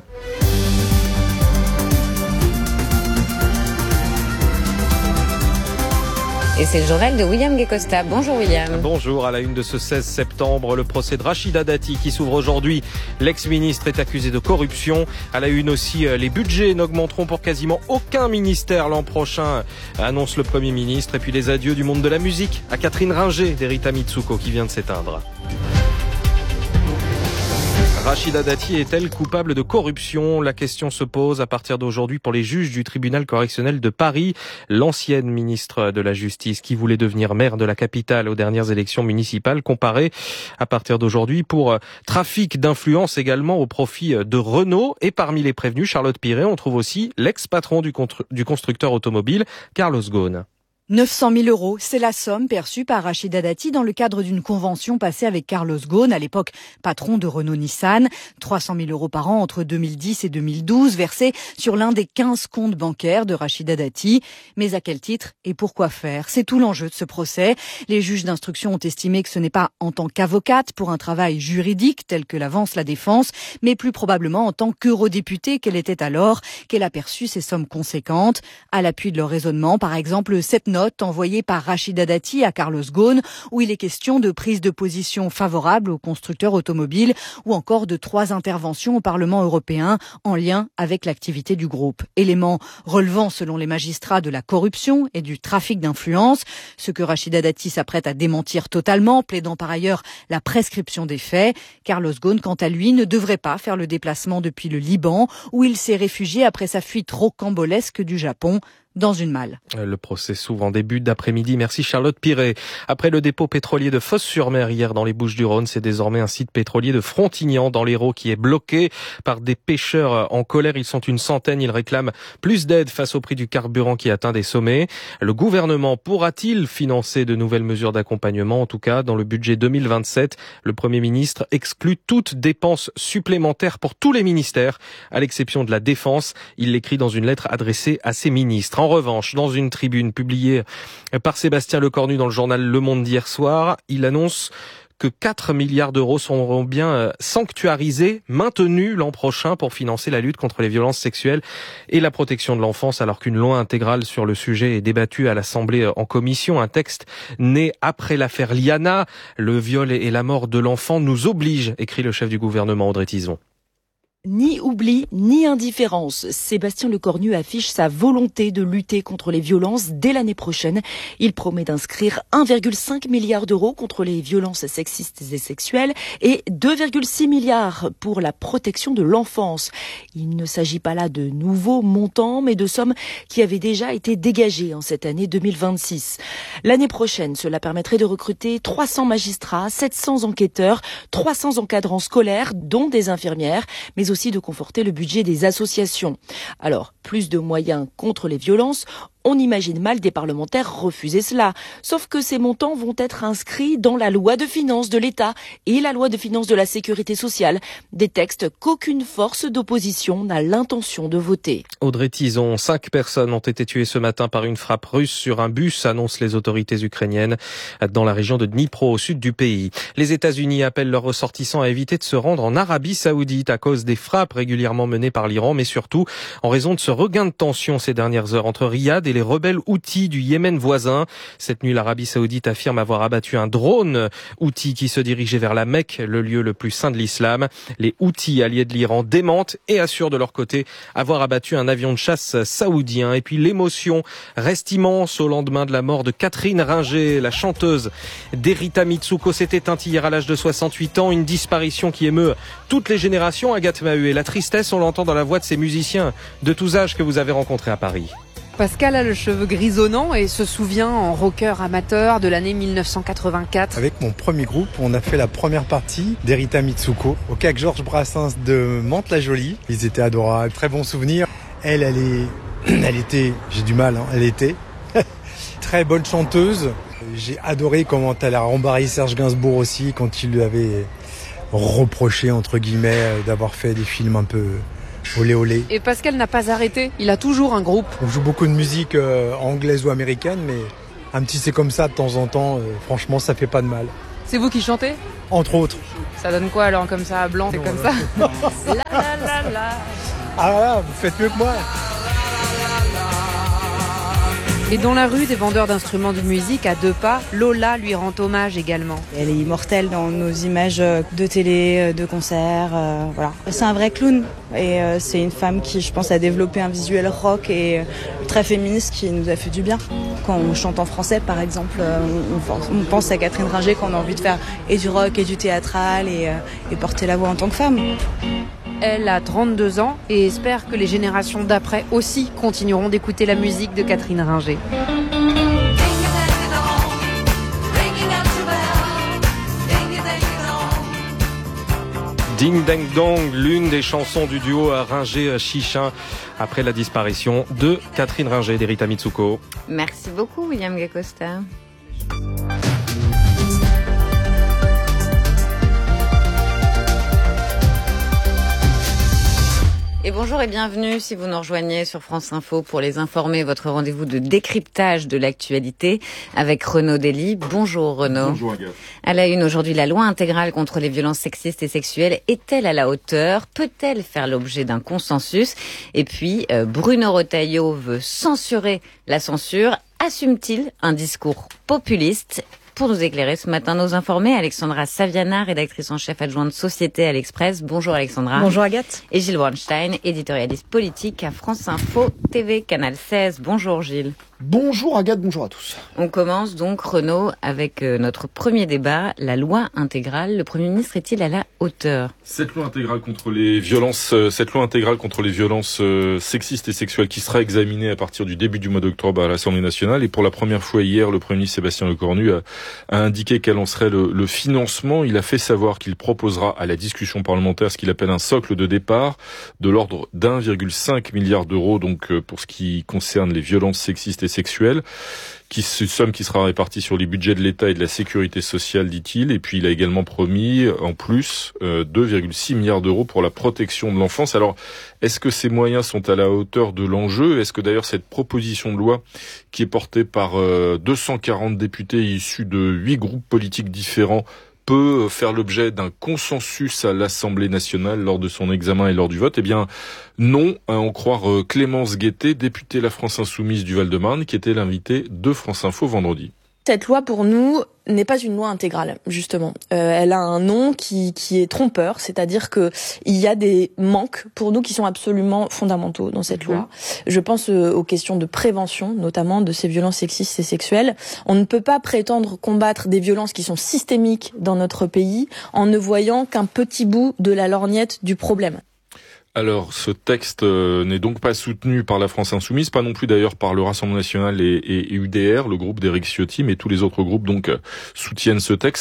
Et c'est le journal de William Guécosta. Bonjour William. Bonjour. À la une de ce 16 septembre, le procès de Rachida Dati qui s'ouvre aujourd'hui. L'ex-ministre est accusé de corruption. À la une aussi, les budgets n'augmenteront pour quasiment aucun ministère l'an prochain, annonce le Premier ministre. Et puis les adieux du monde de la musique à Catherine Ringer d'Erita Mitsuko qui vient de s'éteindre. Rachida Dati est-elle coupable de corruption? La question se pose à partir d'aujourd'hui pour les juges du tribunal correctionnel de Paris. L'ancienne ministre de la Justice qui voulait devenir maire de la capitale aux dernières élections municipales comparée à partir d'aujourd'hui pour trafic d'influence également au profit de Renault. Et parmi les prévenus, Charlotte Piret, on trouve aussi l'ex-patron du constructeur automobile, Carlos Ghosn. 900 000 €, c'est la somme perçue par Rachida Dati dans le cadre d'une convention passée avec Carlos Ghosn, à l'époque patron de Renault-Nissan. 300 000 € par an entre 2010 et 2012, versés sur l'un des 15 comptes bancaires de Rachida Dati. Mais à quel titre et pourquoi faire? C'est tout l'enjeu de ce procès. Les juges d'instruction ont estimé que ce n'est pas en tant qu'avocate pour un travail juridique tel que l'avance la défense, mais plus probablement en tant qu'eurodéputée qu'elle était alors, qu'elle a perçu ces sommes conséquentes. À l'appui de leur raisonnement, par exemple, cette note envoyée par Rachida Dati à Carlos Ghosn, où il est question de prise de position favorable aux constructeurs automobiles ou encore de 3 interventions au Parlement européen en lien avec l'activité du groupe. Éléments relevant, selon les magistrats, de la corruption et du trafic d'influence, ce que Rachida Dati s'apprête à démentir totalement, plaidant par ailleurs la prescription des faits. Carlos Ghosn, quant à lui, ne devrait pas faire le déplacement depuis le Liban, où il s'est réfugié après sa fuite rocambolesque du Japon dans une malle. Le procès s'ouvre en début d'après-midi. Merci Charlotte Piret. Après le dépôt pétrolier de Fos-sur-Mer hier dans les Bouches-du-Rhône, c'est désormais un site pétrolier de Frontignan dans l'Hérault qui est bloqué par des pêcheurs en colère. Ils sont une centaine. Ils réclament plus d'aide face au prix du carburant qui atteint des sommets. Le gouvernement pourra-t-il financer de nouvelles mesures d'accompagnement? En tout cas, dans le budget 2027, le Premier ministre exclut toute dépense supplémentaire pour tous les ministères, à l'exception de la Défense. Il l'écrit dans une lettre adressée à ses ministres. En revanche, dans une tribune publiée par Sébastien Lecornu dans le journal Le Monde d'hier soir, il annonce que 4 milliards d'euros seront bien sanctuarisés, maintenus l'an prochain pour financer la lutte contre les violences sexuelles et la protection de l'enfance, alors qu'une loi intégrale sur le sujet est débattue à l'Assemblée en commission. Un texte né après l'affaire Liana. Le viol et la mort de l'enfant nous obligent, écrit le chef du gouvernement Audrey Tizon. Ni oubli, ni indifférence. Sébastien Lecornu affiche sa volonté de lutter contre les violences dès l'année prochaine. Il promet d'inscrire 1,5 milliard d'euros contre les violences sexistes et sexuelles et 2,6 milliards pour la protection de l'enfance. Il ne s'agit pas là de nouveaux montants, mais de sommes qui avaient déjà été dégagées en cette année 2026. L'année prochaine, cela permettrait de recruter 300 magistrats, 700 enquêteurs, 300 encadrants scolaires, dont des infirmières, mais aussi de conforter le budget des associations. Alors, plus de moyens contre les violences, on imagine mal des parlementaires refuser cela. Sauf que ces montants vont être inscrits dans la loi de finances de l'État et la loi de finances de la Sécurité sociale. Des textes qu'aucune force d'opposition n'a l'intention de voter. Audrey Tizon, 5 personnes ont été tuées ce matin par une frappe russe sur un bus, annoncent les autorités ukrainiennes, dans la région de Dnipro, au sud du pays. Les États-Unis appellent leurs ressortissants à éviter de se rendre en Arabie Saoudite à cause des frappes régulièrement menées par l'Iran, mais surtout en raison de ce regain de tension ces dernières heures entre Riyad et les rebelles Houthis du Yémen voisin. Cette nuit, l'Arabie Saoudite affirme avoir abattu un drone Houthi qui se dirigeait vers la Mecque, le lieu le plus saint de l'islam. Les Houthis, alliés de l'Iran, démentent et assurent de leur côté avoir abattu un avion de chasse saoudien. Et puis l'émotion reste immense au lendemain de la mort de Catherine Ringer, la chanteuse d'Erita Mitsuko. S'est éteinte hier à l'âge de 68 ans. Une disparition qui émeut toutes les générations. Agathe Maheu, et la tristesse, on l'entend dans la voix de ces musiciens de tous âges que vous avez rencontrés à Paris. Pascal a le cheveu grisonnant et se souvient en rocker amateur de l'année 1984. Avec mon premier groupe, on a fait la première partie d'Erita Mitsuko au CAC Georges Brassens de Mantes-la-Jolie. Ils étaient adorables, très bons souvenirs. Elle était, j'ai du mal, elle était très bonne chanteuse. J'ai adoré comment elle a rembarré Serge Gainsbourg aussi quand il lui avait reproché, entre guillemets, d'avoir fait des films un peu olé olé. Et Pascal n'a pas arrêté, il a toujours un groupe. On joue beaucoup de musique anglaise ou américaine, mais un petit c'est comme ça de temps en temps, franchement ça fait pas de mal. C'est vous qui chantez ? Entre autres. Ça donne quoi alors comme ça, blanc, c'est comme ça la, la, la. Ah voilà, vous faites mieux que moi. Et dans la rue des vendeurs d'instruments de musique, à 2 pas, Lola lui rend hommage également. Elle est immortelle dans nos images de télé, de concerts, voilà. C'est un vrai clown et c'est une femme qui, je pense, a développé un visuel rock et très féministe qui nous a fait du bien. Quand on chante en français, par exemple, on pense à Catherine Ringer quand on a envie de faire et du rock et du théâtral et porter la voix en tant que femme. Elle a 32 ans et espère que les générations d'après aussi continueront d'écouter la musique de Catherine Ringer. Ding Dang Dong, l'une des chansons du duo Ringer-Chichin après la disparition de Catherine Ringer d'Erita Mitsuko. Merci beaucoup William Gacosta. Et bonjour et bienvenue si vous nous rejoignez sur France Info pour les informer, votre rendez-vous de décryptage de l'actualité avec Renaud Dely. Bonjour Renaud. Bonjour Agathe. À la une aujourd'hui, la loi intégrale contre les violences sexistes et sexuelles est-elle à la hauteur ? Peut-elle faire l'objet d'un consensus ? Et puis, Bruno Retailleau veut censurer la censure. Assume-t-il un discours populiste ? Pour nous éclairer ce matin, nos informés, Alexandra Saviana, rédactrice en chef adjointe Société à l'Express. Bonjour Alexandra. Bonjour Agathe. Et Gilles Bornstein, éditorialiste politique à France Info TV, Canal 16. Bonjour Gilles. Bonjour Agathe, bonjour à tous. On commence donc, Renaud, avec notre premier débat, la loi intégrale. Le Premier ministre est-il à la hauteur ? Cette loi intégrale contre les violences sexistes et sexuelles qui sera examinée à partir du début du mois d'octobre à l'Assemblée nationale. Et pour la première fois hier, le Premier ministre Sébastien Lecornu a indiqué quel en serait le financement. Il a fait savoir qu'il proposera à la discussion parlementaire ce qu'il appelle un socle de départ de l'ordre d'1,5 milliard d'euros, donc pour ce qui concerne les violences sexistes et sexuelle, somme qui sera répartie sur les budgets de l'État et de la sécurité sociale, dit-il. Et puis il a également promis, en plus, 2,6 milliards d'euros pour la protection de l'enfance. Alors, est-ce que ces moyens sont à la hauteur de l'enjeu ? Est-ce que d'ailleurs cette proposition de loi, qui est portée par 240 députés issus de 8 groupes politiques différents, peut faire l'objet d'un consensus à l'Assemblée nationale lors de son examen et lors du vote ? Eh bien, non, à en croire Clémence Guettet, députée La France Insoumise du Val-de-Marne, qui était l'invitée de France Info vendredi. Cette loi, pour nous, n'est pas une loi intégrale, justement. Elle a un nom qui est trompeur, c'est-à-dire que il y a des manques, pour nous, qui sont absolument fondamentaux dans cette loi. Je pense aux questions de prévention, notamment de ces violences sexistes et sexuelles. On ne peut pas prétendre combattre des violences qui sont systémiques dans notre pays en ne voyant qu'un petit bout de la lorgnette du problème. Alors, ce texte n'est donc pas soutenu par la France Insoumise, pas non plus d'ailleurs par le Rassemblement National et UDR, le groupe d'Éric Ciotti, mais tous les autres groupes donc soutiennent ce texte.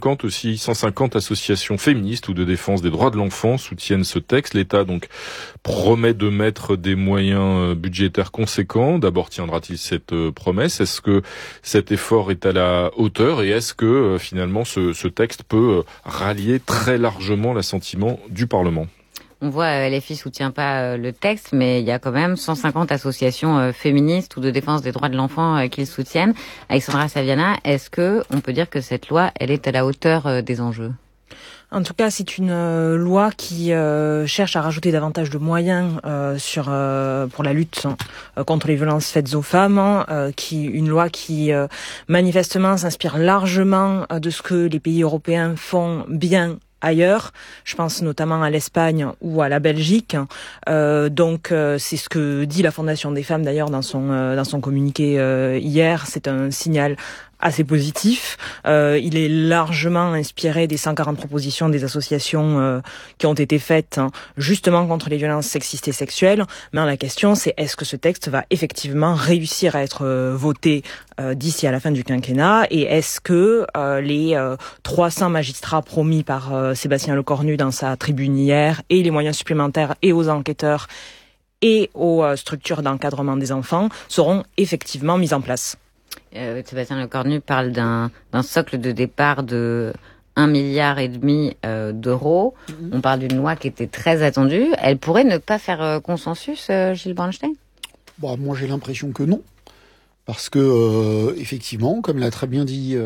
150 associations féministes ou de défense des droits de l'enfant soutiennent ce texte. L'État donc promet de mettre des moyens budgétaires conséquents. D'abord, tiendra-t-il cette promesse ? Est-ce que cet effort est à la hauteur ? Et est-ce que finalement ce texte peut rallier très largement l'assentiment du Parlement ? On voit, LFI soutient pas le texte, mais il y a quand même 150 associations féministes ou de défense des droits de l'enfant qui le soutiennent. Alexandra Saviana, est-ce que on peut dire que cette loi, elle est à la hauteur des enjeux ? En tout cas, c'est une loi qui cherche à rajouter davantage de moyens pour la lutte contre les violences faites aux femmes, une loi qui manifestement s'inspire largement de ce que les pays européens font bien ailleurs. Je pense notamment à l'Espagne ou à la Belgique. Donc c'est ce que dit la Fondation des femmes d'ailleurs dans son communiqué hier. C'est un signal assez positif. Il est largement inspiré des 140 propositions des associations qui ont été faites justement contre les violences sexistes et sexuelles. Mais la question, c'est est-ce que ce texte va effectivement réussir à être voté d'ici à la fin du quinquennat, et est-ce que les 300 magistrats promis par Sébastien Lecornu dans sa tribune hier, et les moyens supplémentaires et aux enquêteurs et aux structures d'encadrement des enfants seront effectivement mis en place? Sébastien Lecornu parle d'un socle de départ de 1,5 milliard d'euros. On parle d'une loi qui était très attendue. Elle pourrait ne pas faire consensus, Gilles Bornstein? Bon, moi j'ai l'impression que non. Parce que, effectivement, comme l'a très bien dit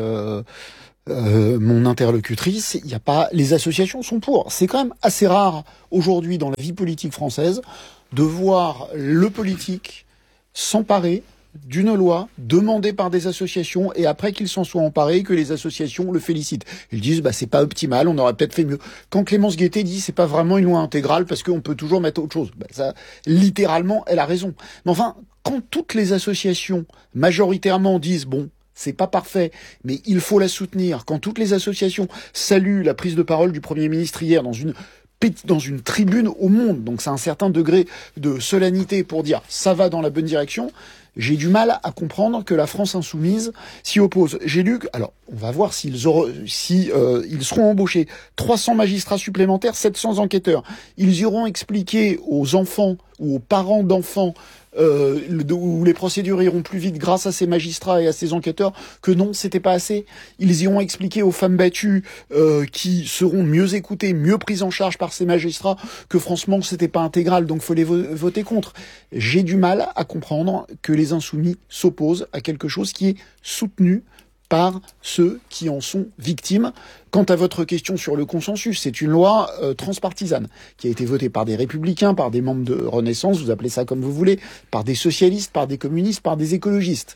mon interlocutrice, il n'y a pas, les associations sont pour. C'est quand même assez rare aujourd'hui dans la vie politique française de voir le politique s'emparer d'une loi demandée par des associations, et après qu'ils s'en soient emparés, que les associations le félicitent. Ils disent c'est pas optimal, on aurait peut-être fait mieux. Quand Clémence Guettet dit c'est pas vraiment une loi intégrale parce qu'on peut toujours mettre autre chose, ça littéralement elle a raison. Mais enfin, quand toutes les associations majoritairement disent c'est pas parfait, mais il faut la soutenir, quand toutes les associations saluent la prise de parole du Premier ministre hier dans une tribune au Monde, donc c'est un certain degré de solennité pour dire ça va dans la bonne direction, j'ai du mal à comprendre que la France insoumise s'y oppose. J'ai lu, alors on va voir ils seront embauchés 300 magistrats supplémentaires, 700 enquêteurs. Ils iront expliquer aux enfants ou aux parents d'enfants où les procédures iront plus vite grâce à ces magistrats et à ces enquêteurs que non, c'était pas assez. Ils iront expliquer aux femmes battues qui seront mieux écoutées, mieux prises en charge par ces magistrats que franchement c'était pas intégral, donc faut les voter contre. J'ai du mal à comprendre que les insoumis s'opposent à quelque chose qui est soutenu par ceux qui en sont victimes. Quant à votre question sur le consensus, c'est une loi transpartisane qui a été votée par des républicains, par des membres de Renaissance, vous appelez ça comme vous voulez, par des socialistes, par des communistes, par des écologistes.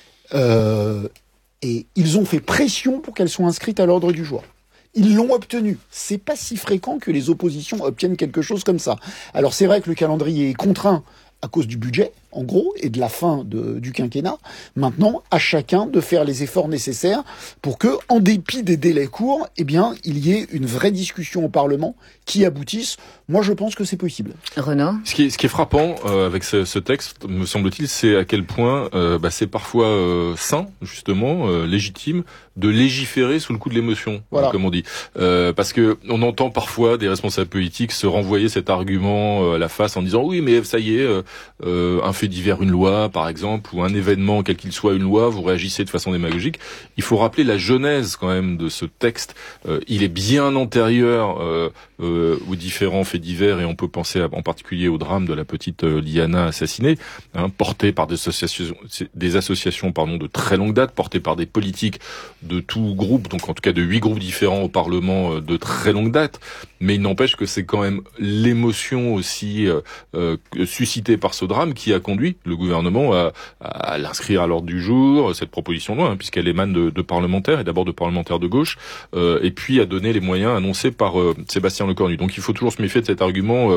Et ils ont fait pression pour qu'elle soit inscrite à l'ordre du jour. Ils l'ont obtenu. C'est pas si fréquent que les oppositions obtiennent quelque chose comme ça. Alors c'est vrai que le calendrier est contraint à cause du budget, en gros, et de la fin du quinquennat. Maintenant, à chacun de faire les efforts nécessaires pour que, en dépit des délais courts, il y ait une vraie discussion au Parlement qui aboutisse. Moi, je pense que c'est possible. Renaud ? Ce qui est frappant avec ce texte, me semble-t-il, c'est à quel point c'est parfois sain, justement, légitime, de légiférer sous le coup de l'émotion, comme on dit. Parce que on entend parfois des responsables politiques se renvoyer cet argument à la face en disant oui, mais ça y est, un fait divers, une loi, par exemple, ou un événement, quel qu'il soit, une loi, vous réagissez de façon démagogique. Il faut rappeler la genèse quand même de ce texte. Il est bien antérieur aux différents faits divers, et on peut penser en particulier au drame de la petite Liana assassinée, porté par des associations de très longue date, portées par des politiques de tout groupe, donc en tout cas de 8 groupes différents au Parlement de très longue date. Mais il n'empêche que c'est quand même l'émotion aussi suscitée par ce drame qui a conduit le gouvernement à l'inscrire à l'ordre du jour, cette proposition de loi, puisqu'elle émane de parlementaires, et d'abord de parlementaires de gauche, et puis à donner les moyens annoncés par Sébastien Lecornu. Donc il faut toujours se méfier de cet argument.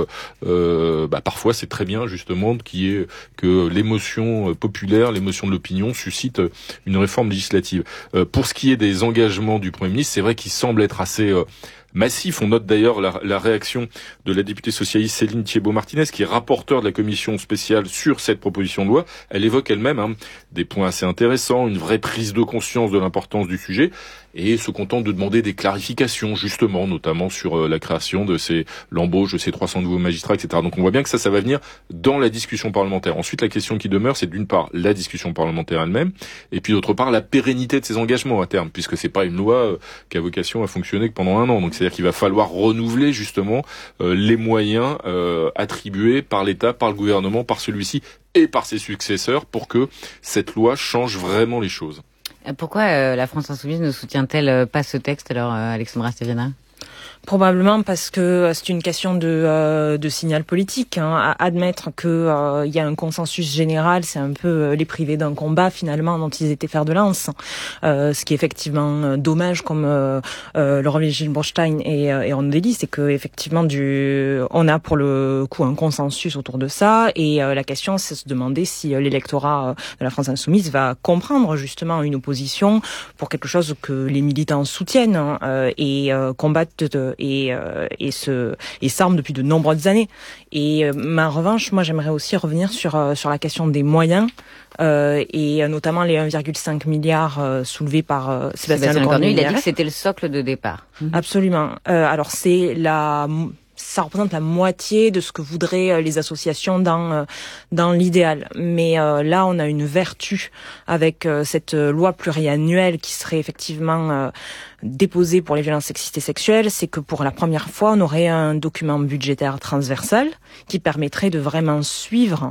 Parfois c'est très bien justement que l'émotion populaire, l'émotion de l'opinion suscite une réforme législative. Pour ce qui est des engagements du Premier ministre, c'est vrai qu'il semble être assez massif. On note d'ailleurs la réaction de la députée socialiste Céline Thiébaut-Martinez, qui est rapporteure de la commission spéciale sur cette proposition de loi. Elle évoque elle-même des points assez intéressants, une vraie prise de conscience de l'importance du sujet, et se contente de demander des clarifications, justement, notamment sur la création de l'embauche de ces 300 nouveaux magistrats, etc. Donc on voit bien que ça va venir dans la discussion parlementaire. Ensuite, la question qui demeure, c'est d'une part la discussion parlementaire elle-même, et puis d'autre part la pérennité de ces engagements à terme, puisque c'est pas une loi qui a vocation à fonctionner que pendant un an. Donc c'est-à-dire qu'il va falloir renouveler justement les moyens attribués par l'État, par le gouvernement, par celui-ci et par ses successeurs pour que cette loi change vraiment les choses. Pourquoi la France Insoumise ne soutient-elle pas ce texte alors, Alexandra Stéphana ? Probablement parce que c'est une question de signal politique. À admettre que il y a un consensus général, c'est un peu les priver d'un combat finalement dont ils étaient fer de lance. Ce qui est effectivement dommage, comme le revient Gilles Borstein et Rondelli, c'est que effectivement on a pour le coup un consensus autour de ça. Et la question, c'est de se demander si l'électorat de la France Insoumise va comprendre justement une opposition pour quelque chose que les militants soutiennent et combattent et s'arment depuis de nombreuses années. Et mais en revanche, moi j'aimerais aussi revenir sur la question des moyens et notamment les 1,5 milliard soulevés par Sébastien Lecornu. Il a dit que c'était le socle de départ. Absolument. Alors ça représente la moitié de ce que voudraient les associations dans l'idéal. Mais là, on a une vertu avec cette loi pluriannuelle qui serait effectivement déposée pour les violences sexistes et sexuelles, c'est que pour la première fois, on aurait un document budgétaire transversal qui permettrait de vraiment suivre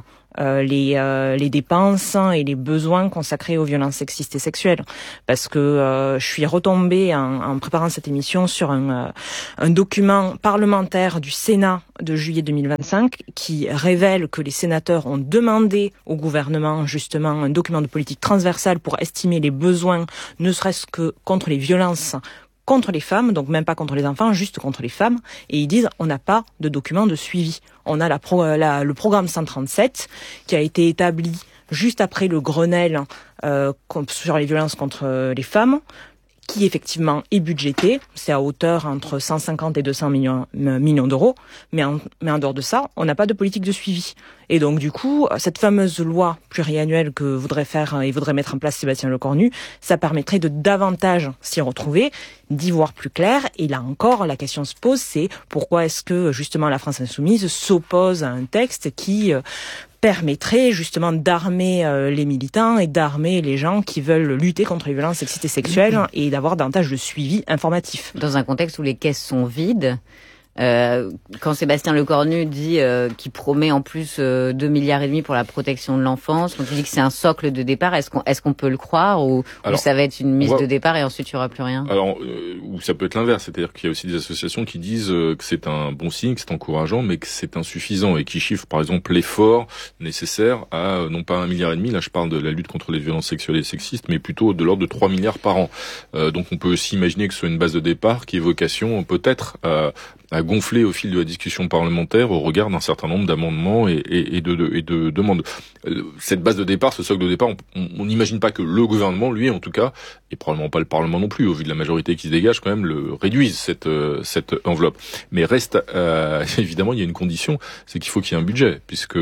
les dépenses et les besoins consacrés aux violences sexistes et sexuelles. Parce que je suis retombée en préparant cette émission sur un document parlementaire du Sénat de juillet 2025 qui révèle que les sénateurs ont demandé au gouvernement justement un document de politique transversale pour estimer les besoins, ne serait-ce que contre les violences contre les femmes, donc même pas contre les enfants, juste contre les femmes, et ils disent on n'a pas de document de suivi. On a le programme 137 qui a été établi juste après le Grenelle sur les violences contre les femmes, qui effectivement est budgété, c'est à hauteur entre 150 et 200 millions d'euros, mais en dehors de ça, on n'a pas de politique de suivi. Et donc du coup, cette fameuse loi pluriannuelle que voudrait mettre en place Sébastien Lecornu, ça permettrait de davantage s'y retrouver, d'y voir plus clair. Et là encore, la question se pose, c'est pourquoi est-ce que justement la France Insoumise s'oppose à un texte qui permettrait justement d'armer les militants et d'armer les gens qui veulent lutter contre les violences sexistes et sexuelles et d'avoir davantage de suivi informatif. Dans un contexte où les caisses sont vides, quand Sébastien Lecornu dit qu'il promet en plus 2,5 milliards pour la protection de l'enfance, quand il dit que c'est un socle de départ, est-ce qu'on peut le croire ou ça va être une mise de départ et ensuite il n'y aura plus rien? Alors, ou ça peut être l'inverse, c'est-à-dire qu'il y a aussi des associations qui disent que c'est un bon signe, que c'est encourageant, mais que c'est insuffisant et qui chiffrent par exemple l'effort nécessaire à non pas 1,5 milliard, là je parle de la lutte contre les violences sexuelles et sexistes, mais plutôt de l'ordre de 3 milliards par an. Donc on peut aussi imaginer que ce soit une base de départ qui ait vocation peut-être à gonfler au fil de la discussion parlementaire au regard d'un certain nombre d'amendements et de demandes. Cette base de départ, ce socle de départ, on n'imagine pas que le gouvernement, lui en tout cas, et probablement pas le Parlement non plus, au vu de la majorité qui se dégage, quand même le réduise cette enveloppe. Mais reste évidemment, il y a une condition, c'est qu'il faut qu'il y ait un budget, puisque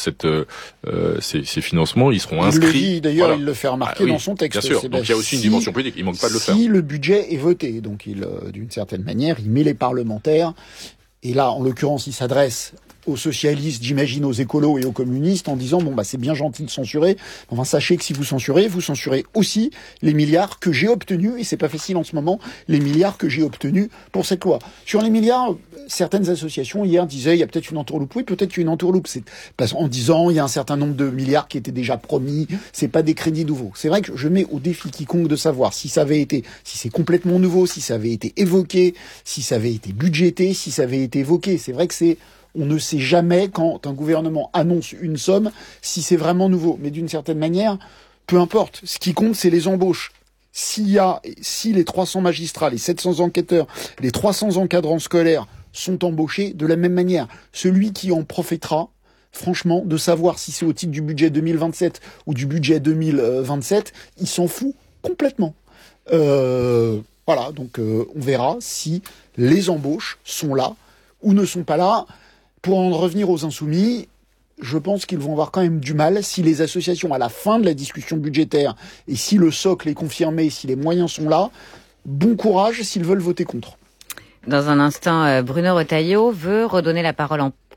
ces financements, ils seront inscrits. Il le dit, d'ailleurs, il le fait remarquer dans son texte. Bien sûr. Donc il y a aussi une dimension politique. Il manque pas de le faire. Si le budget est voté, donc d'une certaine manière, il met les parlementaires. Et là, en l'occurrence, il s'adresse aux socialistes, j'imagine aux écolos et aux communistes, en disant c'est bien gentil de censurer, enfin sachez que si vous censurez aussi les milliards que j'ai obtenus, et c'est pas facile en ce moment, les milliards que j'ai obtenus pour cette loi. Sur les milliards, certaines associations hier disaient il y a peut-être une entourloupe. Oui, peut-être une entourloupe, c'est parce en disant il y a un certain nombre de milliards qui étaient déjà promis, c'est pas des crédits nouveaux. C'est vrai que je mets au défi quiconque de savoir si c'est complètement nouveau, si ça avait été évoqué, si ça avait été budgété, si ça avait été évoqué. C'est vrai que on ne sait jamais, quand un gouvernement annonce une somme, si c'est vraiment nouveau. Mais d'une certaine manière, peu importe. Ce qui compte, c'est les embauches. Si les 300 magistrats, les 700 enquêteurs, les 300 encadrants scolaires sont embauchés de la même manière, celui qui en profitera, franchement, de savoir si c'est au titre du budget 2027 ou du budget 2027, il s'en fout complètement. Voilà, donc on verra si les embauches sont là ou ne sont pas là. Pour en revenir aux Insoumis, je pense qu'ils vont avoir quand même du mal si les associations, à la fin de la discussion budgétaire, et si le socle est confirmé, si les moyens sont là, bon courage s'ils veulent voter contre. Dans un instant, Bruno Retailleau veut redonner la parole en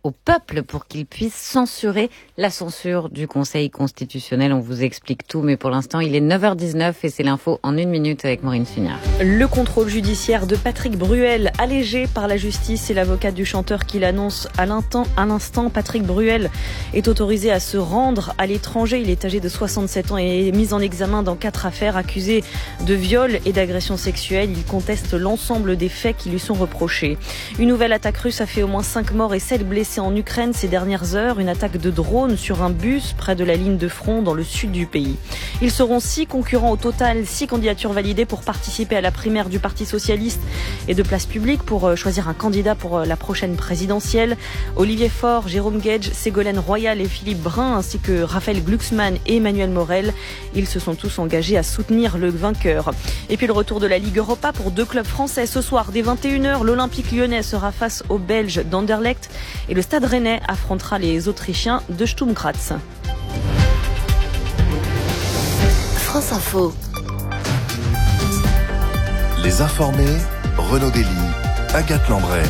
au peuple pour qu'il puisse censurer la censure du Conseil constitutionnel. On vous explique tout, mais pour l'instant, il est 9h19 et c'est l'info en 1 minute avec Maureen Sugnard. Le contrôle judiciaire de Patrick Bruel, allégé par la justice, et l'avocat du chanteur qui l'annonce à l'instant. Patrick Bruel est autorisé à se rendre à l'étranger. Il est âgé de 67 ans et est mis en examen dans 4 affaires, accusé de viol et d'agression sexuelle. Il conteste l'ensemble des faits qui lui sont reprochés. Une nouvelle attaque russe a fait au moins 5 morts et 7 blessés en Ukraine ces dernières heures. Une attaque de drone sur un bus près de la ligne de front dans le sud du pays. Ils seront 6 concurrents au total, 6 candidatures validées pour participer à la primaire du Parti socialiste et de Place Publique pour choisir un candidat pour la prochaine présidentielle. Olivier Faure, Jérôme Gage, Ségolène Royal et Philippe Brun, ainsi que Raphaël Glucksmann et Emmanuel Morel. Ils se sont tous engagés à soutenir le vainqueur. Et puis le retour de la Ligue Europa pour 2 clubs français. Ce soir, dès 21h, l'Olympique lyonnais sera face aux Belges d'Anderlecht et le Stade rennais affrontera les Autrichiens de Sturm Graz. France Info. Les informés, Renaud Dely, Agathe Lambray.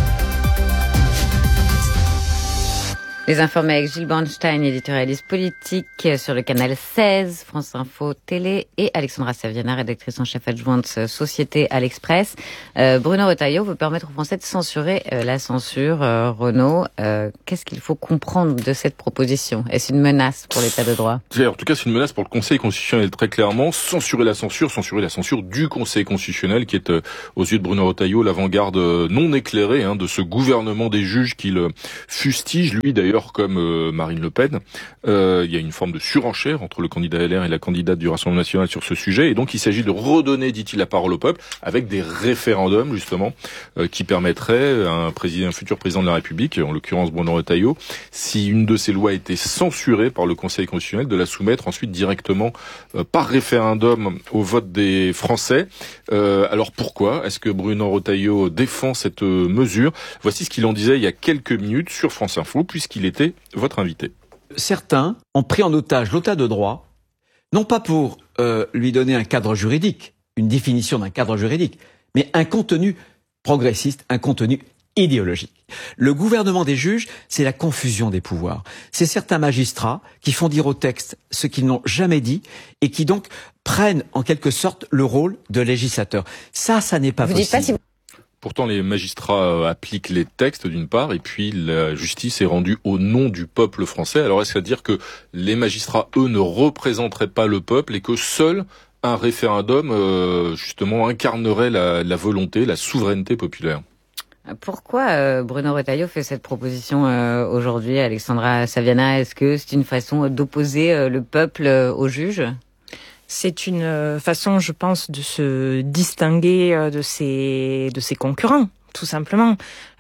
Les informés avec Gilles Bornstein, éditorialiste politique sur le canal 16, France Info Télé, et Alexandra Saviana, rédactrice en chef adjointe Société à l'Express. Bruno Retailleau veut permettre aux Français de censurer la censure. Renaud, qu'est-ce qu'il faut comprendre de cette proposition? Est-ce une menace pour l'état de droit? En tout cas, c'est une menace pour le Conseil constitutionnel, très clairement. Censurer la censure du Conseil constitutionnel, qui est, aux yeux de Bruno Retailleau, l'avant-garde non éclairée de ce gouvernement des juges qu'il fustige, lui d'ailleurs, comme Marine Le Pen. Il y a une forme de surenchère entre le candidat LR et la candidate du Rassemblement national sur ce sujet, et donc il s'agit de redonner, dit-il, la parole au peuple avec des référendums, justement, qui permettraient à un futur président de la République, en l'occurrence Bruno Retailleau, si une de ces lois était censurée par le Conseil constitutionnel, de la soumettre ensuite directement par référendum au vote des Français. Alors pourquoi est-ce que Bruno Retailleau défend cette mesure? Voici ce qu'il en disait il y a quelques minutes sur France Info, puisqu'il était votre invité. Certains ont pris en otage l'état de droit, non pas pour lui donner un cadre juridique, une définition d'un cadre juridique, mais un contenu progressiste, un contenu idéologique. Le gouvernement des juges, c'est la confusion des pouvoirs. C'est certains magistrats qui font dire au texte ce qu'ils n'ont jamais dit et qui donc prennent en quelque sorte le rôle de législateur. Ça n'est pas possible. Pourtant, les magistrats appliquent les textes d'une part, et puis la justice est rendue au nom du peuple français. Alors est-ce à dire que les magistrats, eux, ne représenteraient pas le peuple et que seul un référendum, justement, incarnerait la volonté, la souveraineté populaire? Pourquoi Bruno Retailleau fait cette proposition aujourd'hui, Alexandra Saviana? Est-ce que c'est une façon d'opposer le peuple aux juges? C'est une façon, je pense, de se distinguer de ses concurrents, tout simplement.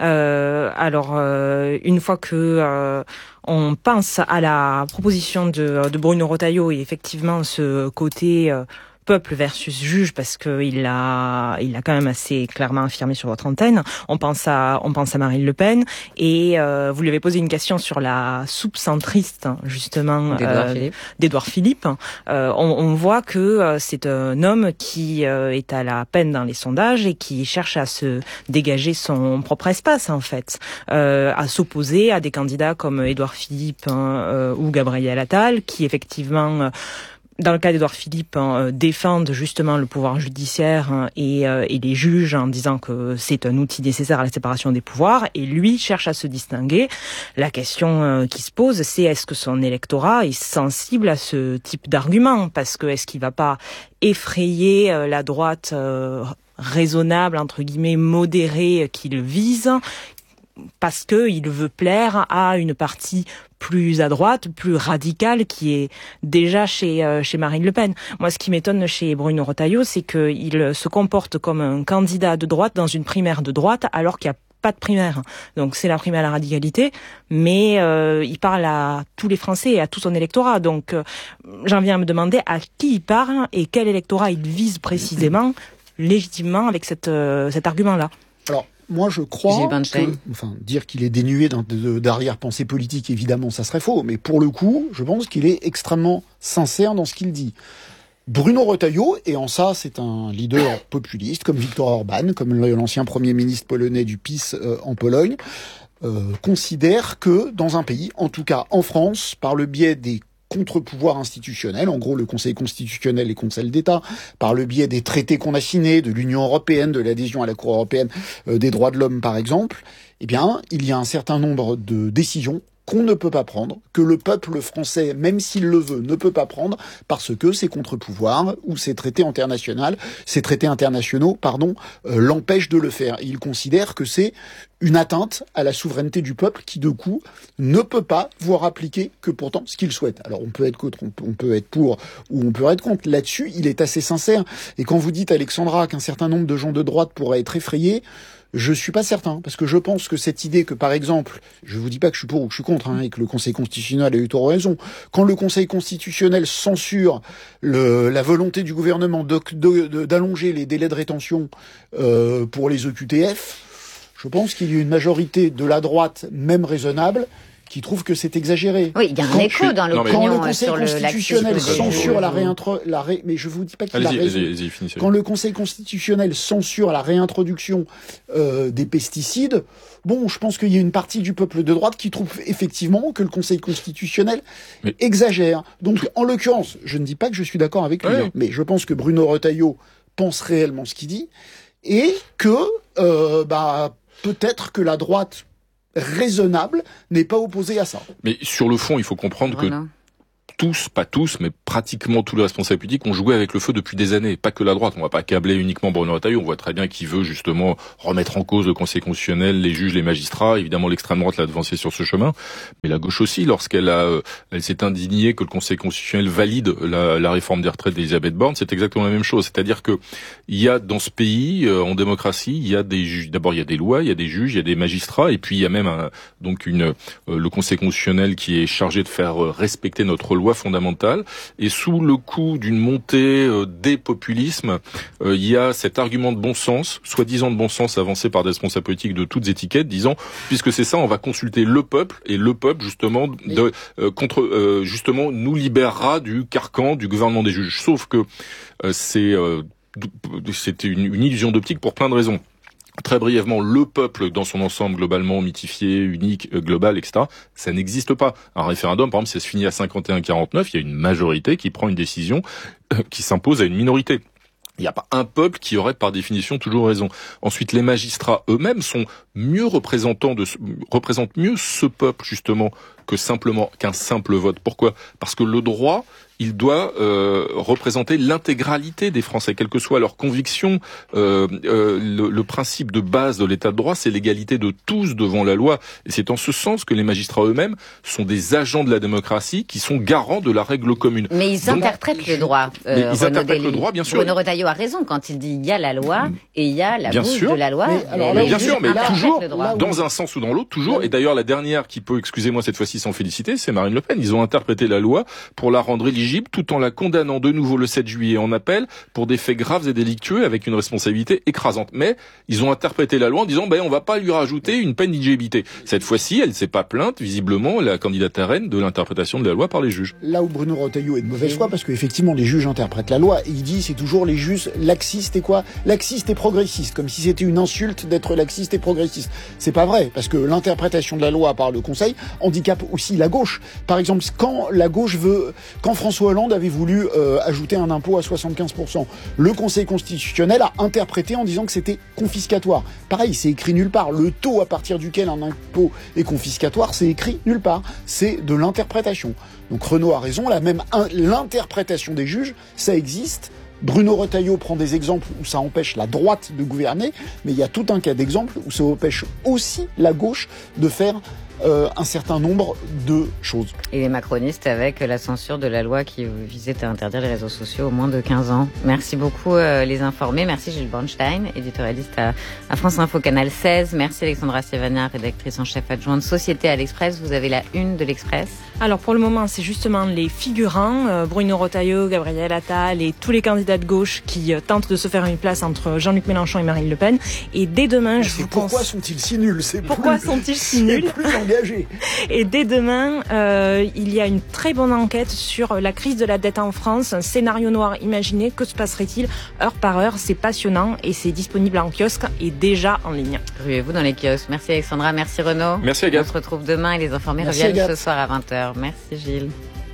Une fois que on pense à la proposition de Bruno Retailleau et effectivement ce côté peuple versus juge, parce que il l'a quand même assez clairement affirmé sur votre antenne. On pense à Marine Le Pen, et vous lui avez posé une question sur la soupe centriste, justement, d'Édouard Philippe. On voit que c'est un homme qui est à la peine dans les sondages et qui cherche à se dégager son propre espace, en fait, à s'opposer à des candidats comme Édouard Philippe ou Gabriel Attal, qui effectivement dans le cas d'Édouard Philippe, défendent justement le pouvoir judiciaire et les juges en disant que c'est un outil nécessaire à la séparation des pouvoirs, et lui cherche à se distinguer. La question qui se pose, c'est est-ce que son électorat est sensible à ce type d'argument? Parce que est-ce qu'il va pas effrayer la droite raisonnable, entre guillemets, modérée qu'il vise, parce que il veut plaire à une partie plus à droite, plus radicale, qui est déjà chez Marine Le Pen. Moi, ce qui m'étonne chez Bruno Retailleau, c'est qu'il se comporte comme un candidat de droite dans une primaire de droite, alors qu'il n'y a pas de primaire. Donc c'est la primaire à la radicalité, mais il parle à tous les Français et à tout son électorat. Donc j'en viens à me demander à qui il parle et quel électorat il vise précisément, légitimement, avec cet argument-là. Alors, moi, je crois dire qu'il est dénué d'arrière-pensée politique, évidemment, ça serait faux. Mais pour le coup, je pense qu'il est extrêmement sincère dans ce qu'il dit. Bruno Retailleau, et en ça, c'est un leader populiste, comme Viktor Orban, comme l'ancien Premier ministre polonais du PiS en Pologne, considère que dans un pays, en tout cas en France, par le biais des contre-pouvoirs institutionnels, en gros le Conseil constitutionnel et Conseil d'État, par le biais des traités qu'on a signés, de l'Union européenne, de l'adhésion à la Cour européenne des droits de l'homme par exemple, eh bien, il y a un certain nombre de décisions qu'on ne peut pas prendre, que le peuple français, même s'il le veut, ne peut pas prendre, parce que ces contre-pouvoirs ou ces traités internationaux, l'empêchent de le faire. Et il considère que c'est une atteinte à la souveraineté du peuple qui, de coup, ne peut pas voir appliquer que pourtant ce qu'il souhaite. Alors, on peut être contre, on peut être pour, ou on peut être contre. Là-dessus, il est assez sincère. Et quand vous dites, Alexandra, qu'un certain nombre de gens de droite pourraient être effrayés, je suis pas certain, parce que je pense que cette idée que, par exemple, je vous dis pas que je suis pour ou que je suis contre, et que le Conseil constitutionnel a eu tort ou raison, quand le Conseil constitutionnel censure la volonté du gouvernement d'allonger les délais de rétention pour les EQTF, je pense qu'il y a une majorité de la droite, même raisonnable, qui trouve que c'est exagéré. Oui, il y a un écho dans l'opinion quand le Conseil constitutionnel censure mais je vous dis pas qu'il a raison. Quand le Conseil constitutionnel censure la réintroduction des pesticides, bon, je pense qu'il y a une partie du peuple de droite qui trouve effectivement que le Conseil constitutionnel exagère. Donc, en l'occurrence, je ne dis pas que je suis d'accord avec lui, mais je pense que Bruno Retailleau pense réellement ce qu'il dit et que peut-être que la droite raisonnable n'est pas opposé à ça. Mais sur le fond, il faut comprendre que tous, pas tous, mais pratiquement tous les responsables politiques ont joué avec le feu depuis des années. Pas que la droite. On va pas câbler uniquement Bruno Retailleau. On voit très bien qu'il veut justement remettre en cause le Conseil constitutionnel, les juges, les magistrats. Évidemment, l'extrême droite l'a devancé sur ce chemin. Mais la gauche aussi, lorsqu'elle s'est indignée que le Conseil constitutionnel valide la réforme des retraites d'Elisabeth Borne, c'est exactement la même chose. C'est-à-dire que il y a dans ce pays, en démocratie, il y a des juges. D'abord, il y a des lois, il y a des juges, il y a des magistrats, et puis il y a même le Conseil constitutionnel qui est chargé de faire respecter notre loi fondamentale. Et sous le coup d'une montée des populismes, il y a cet argument de bon sens, soi-disant de bon sens avancé par des responsables politiques de toutes étiquettes, disant puisque c'est ça, on va consulter le peuple, et le peuple justement justement nous libérera du carcan du gouvernement des juges. Sauf que c'était une illusion d'optique pour plein de raisons. Très brièvement, le peuple dans son ensemble globalement mythifié, unique, global, etc., ça n'existe pas. Un référendum, par exemple, si ça se finit à 51-49, il y a une majorité qui prend une décision qui s'impose à une minorité. Il n'y a pas un peuple qui aurait par définition toujours raison. Ensuite, les magistrats eux-mêmes sont mieux représentent mieux ce peuple justement qu'un simple vote. Pourquoi ? Parce que le droit, il doit représenter l'intégralité des Français, quelle que soit leur conviction. Le principe de base de l'état de droit, c'est l'égalité de tous devant la loi. Et c'est en ce sens que les magistrats eux-mêmes sont des agents de la démocratie qui sont garants de la règle commune. Mais ils interprètent le droit. Ils interprètent le droit, bien sûr. Bruno Retailleau a raison quand il dit il y a la loi et il y a la bouche de la loi. Bien sûr, mais toujours, dans un sens ou dans l'autre, toujours. Et d'ailleurs, la dernière qui peut, excusez-moi cette fois-ci sans féliciter, c'est Marine Le Pen. Ils ont interprété la loi pour la rendre éligible tout en la condamnant de nouveau le 7 juillet en appel pour des faits graves et délictueux avec une responsabilité écrasante. Mais ils ont interprété la loi en disant on va pas lui rajouter une peine d'éligibilité. Cette fois-ci, elle s'est pas plainte, visiblement, la candidate à reine, de l'interprétation de la loi par les juges. Là où Bruno Retailleau est de mauvaise foi, parce qu'effectivement les juges interprètent la loi, et il dit c'est toujours les juges laxistes et quoi ? Laxistes et progressistes, comme si c'était une insulte d'être laxiste et progressiste. C'est pas vrai, parce que l'interprétation de la loi par le Conseil handicape aussi la gauche. Par exemple, quand François Hollande avait voulu ajouter un impôt à 75%, le Conseil constitutionnel a interprété en disant que c'était confiscatoire. Pareil, c'est écrit nulle part. Le taux à partir duquel un impôt est confiscatoire, c'est écrit nulle part. C'est de l'interprétation. Donc Renaud a raison, l'interprétation des juges, ça existe. Bruno Retailleau prend des exemples où ça empêche la droite de gouverner, mais il y a tout un cas d'exemple où ça empêche aussi la gauche de faire un certain nombre de choses. Et les macronistes avec la censure de la loi qui visait à interdire les réseaux sociaux aux moins de 15 ans. Merci beaucoup les informés. Merci Gilles Bornstein, éditorialiste à France Info Canal 16. Merci Alexandra Sévagna, rédactrice en chef adjointe Société à l'Express. Vous avez la une de l'Express. Alors pour le moment, c'est justement les figurants, Bruno Retailleau, Gabriel Attal et tous les candidats de gauche qui tentent de se faire une place entre Jean-Luc Mélenchon et Marine Le Pen. Et dès demain, pourquoi sont-ils si nuls ? Pourquoi sont-ils si nuls ? engagé. Et dès demain, il y a une très bonne enquête sur la crise de la dette en France. Un scénario noir imaginé. Que se passerait-il heure par heure? C'est passionnant et c'est disponible en kiosque et déjà en ligne. Ruez-vous dans les kiosques. Merci Alexandra, merci Renaud. Merci Agathe. On se retrouve demain et les informés Merci reviennent Agathe. ce soir à 20h. Merci Gilles.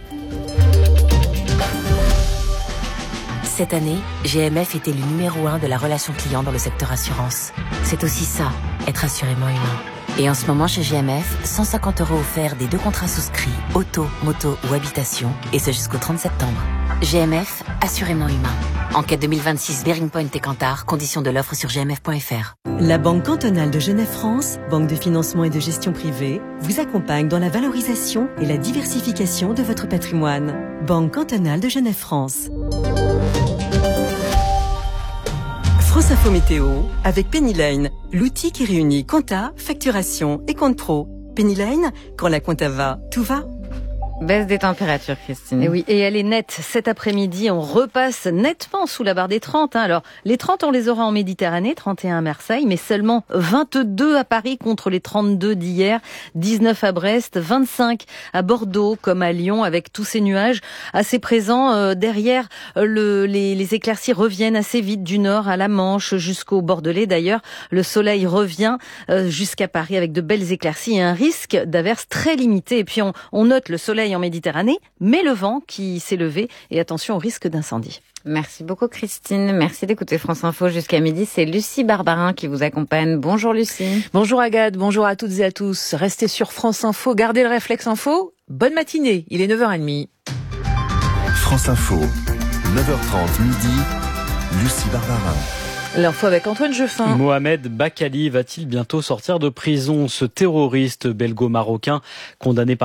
Cette année, GMF était le numéro 1 de la relation client dans le secteur assurance. C'est aussi ça, être assurément humain. Et en ce moment chez GMF, 150 € offerts des 2 contrats souscrits, auto, moto ou habitation, et ce jusqu'au 30 septembre. GMF, assurément humain. Enquête 2026, Bearing Point et Kantar, conditions de l'offre sur gmf.fr. La Banque cantonale de Genève-France, banque de financement et de gestion privée, vous accompagne dans la valorisation et la diversification de votre patrimoine. Banque cantonale de Genève-France. France Info Météo avec Penny Lane, l'outil qui réunit compta, facturation et compte pro. Penny Lane, quand la compta va, tout va. Baisse des températures, Christine. Et oui, et elle est nette. Cet après-midi, on repasse nettement sous la barre des 30. Alors, les 30, on les aura en Méditerranée, 31 à Marseille, mais seulement 22 à Paris contre les 32 d'hier, 19 à Brest, 25 à Bordeaux, comme à Lyon, avec tous ces nuages assez présents. Derrière, les éclaircies reviennent assez vite du nord à la Manche jusqu'au Bordelais. D'ailleurs, le soleil revient jusqu'à Paris avec de belles éclaircies et un risque d'averse très limité. Et puis, on note le soleil en Méditerranée, mais le vent qui s'est levé et attention au risque d'incendie. Merci beaucoup Christine, merci d'écouter France Info jusqu'à midi. C'est Lucie Barbarin qui vous accompagne. Bonjour Lucie. Bonjour Agathe, bonjour à toutes et à tous. Restez sur France Info, gardez le réflexe info. Bonne matinée, il est 9h30. France Info, 9h30 midi, Lucie Barbarin. L'info avec Antoine Jeffin. Mohamed Bakali va-t-il bientôt sortir de prison? Ce terroriste belgo-marocain condamné par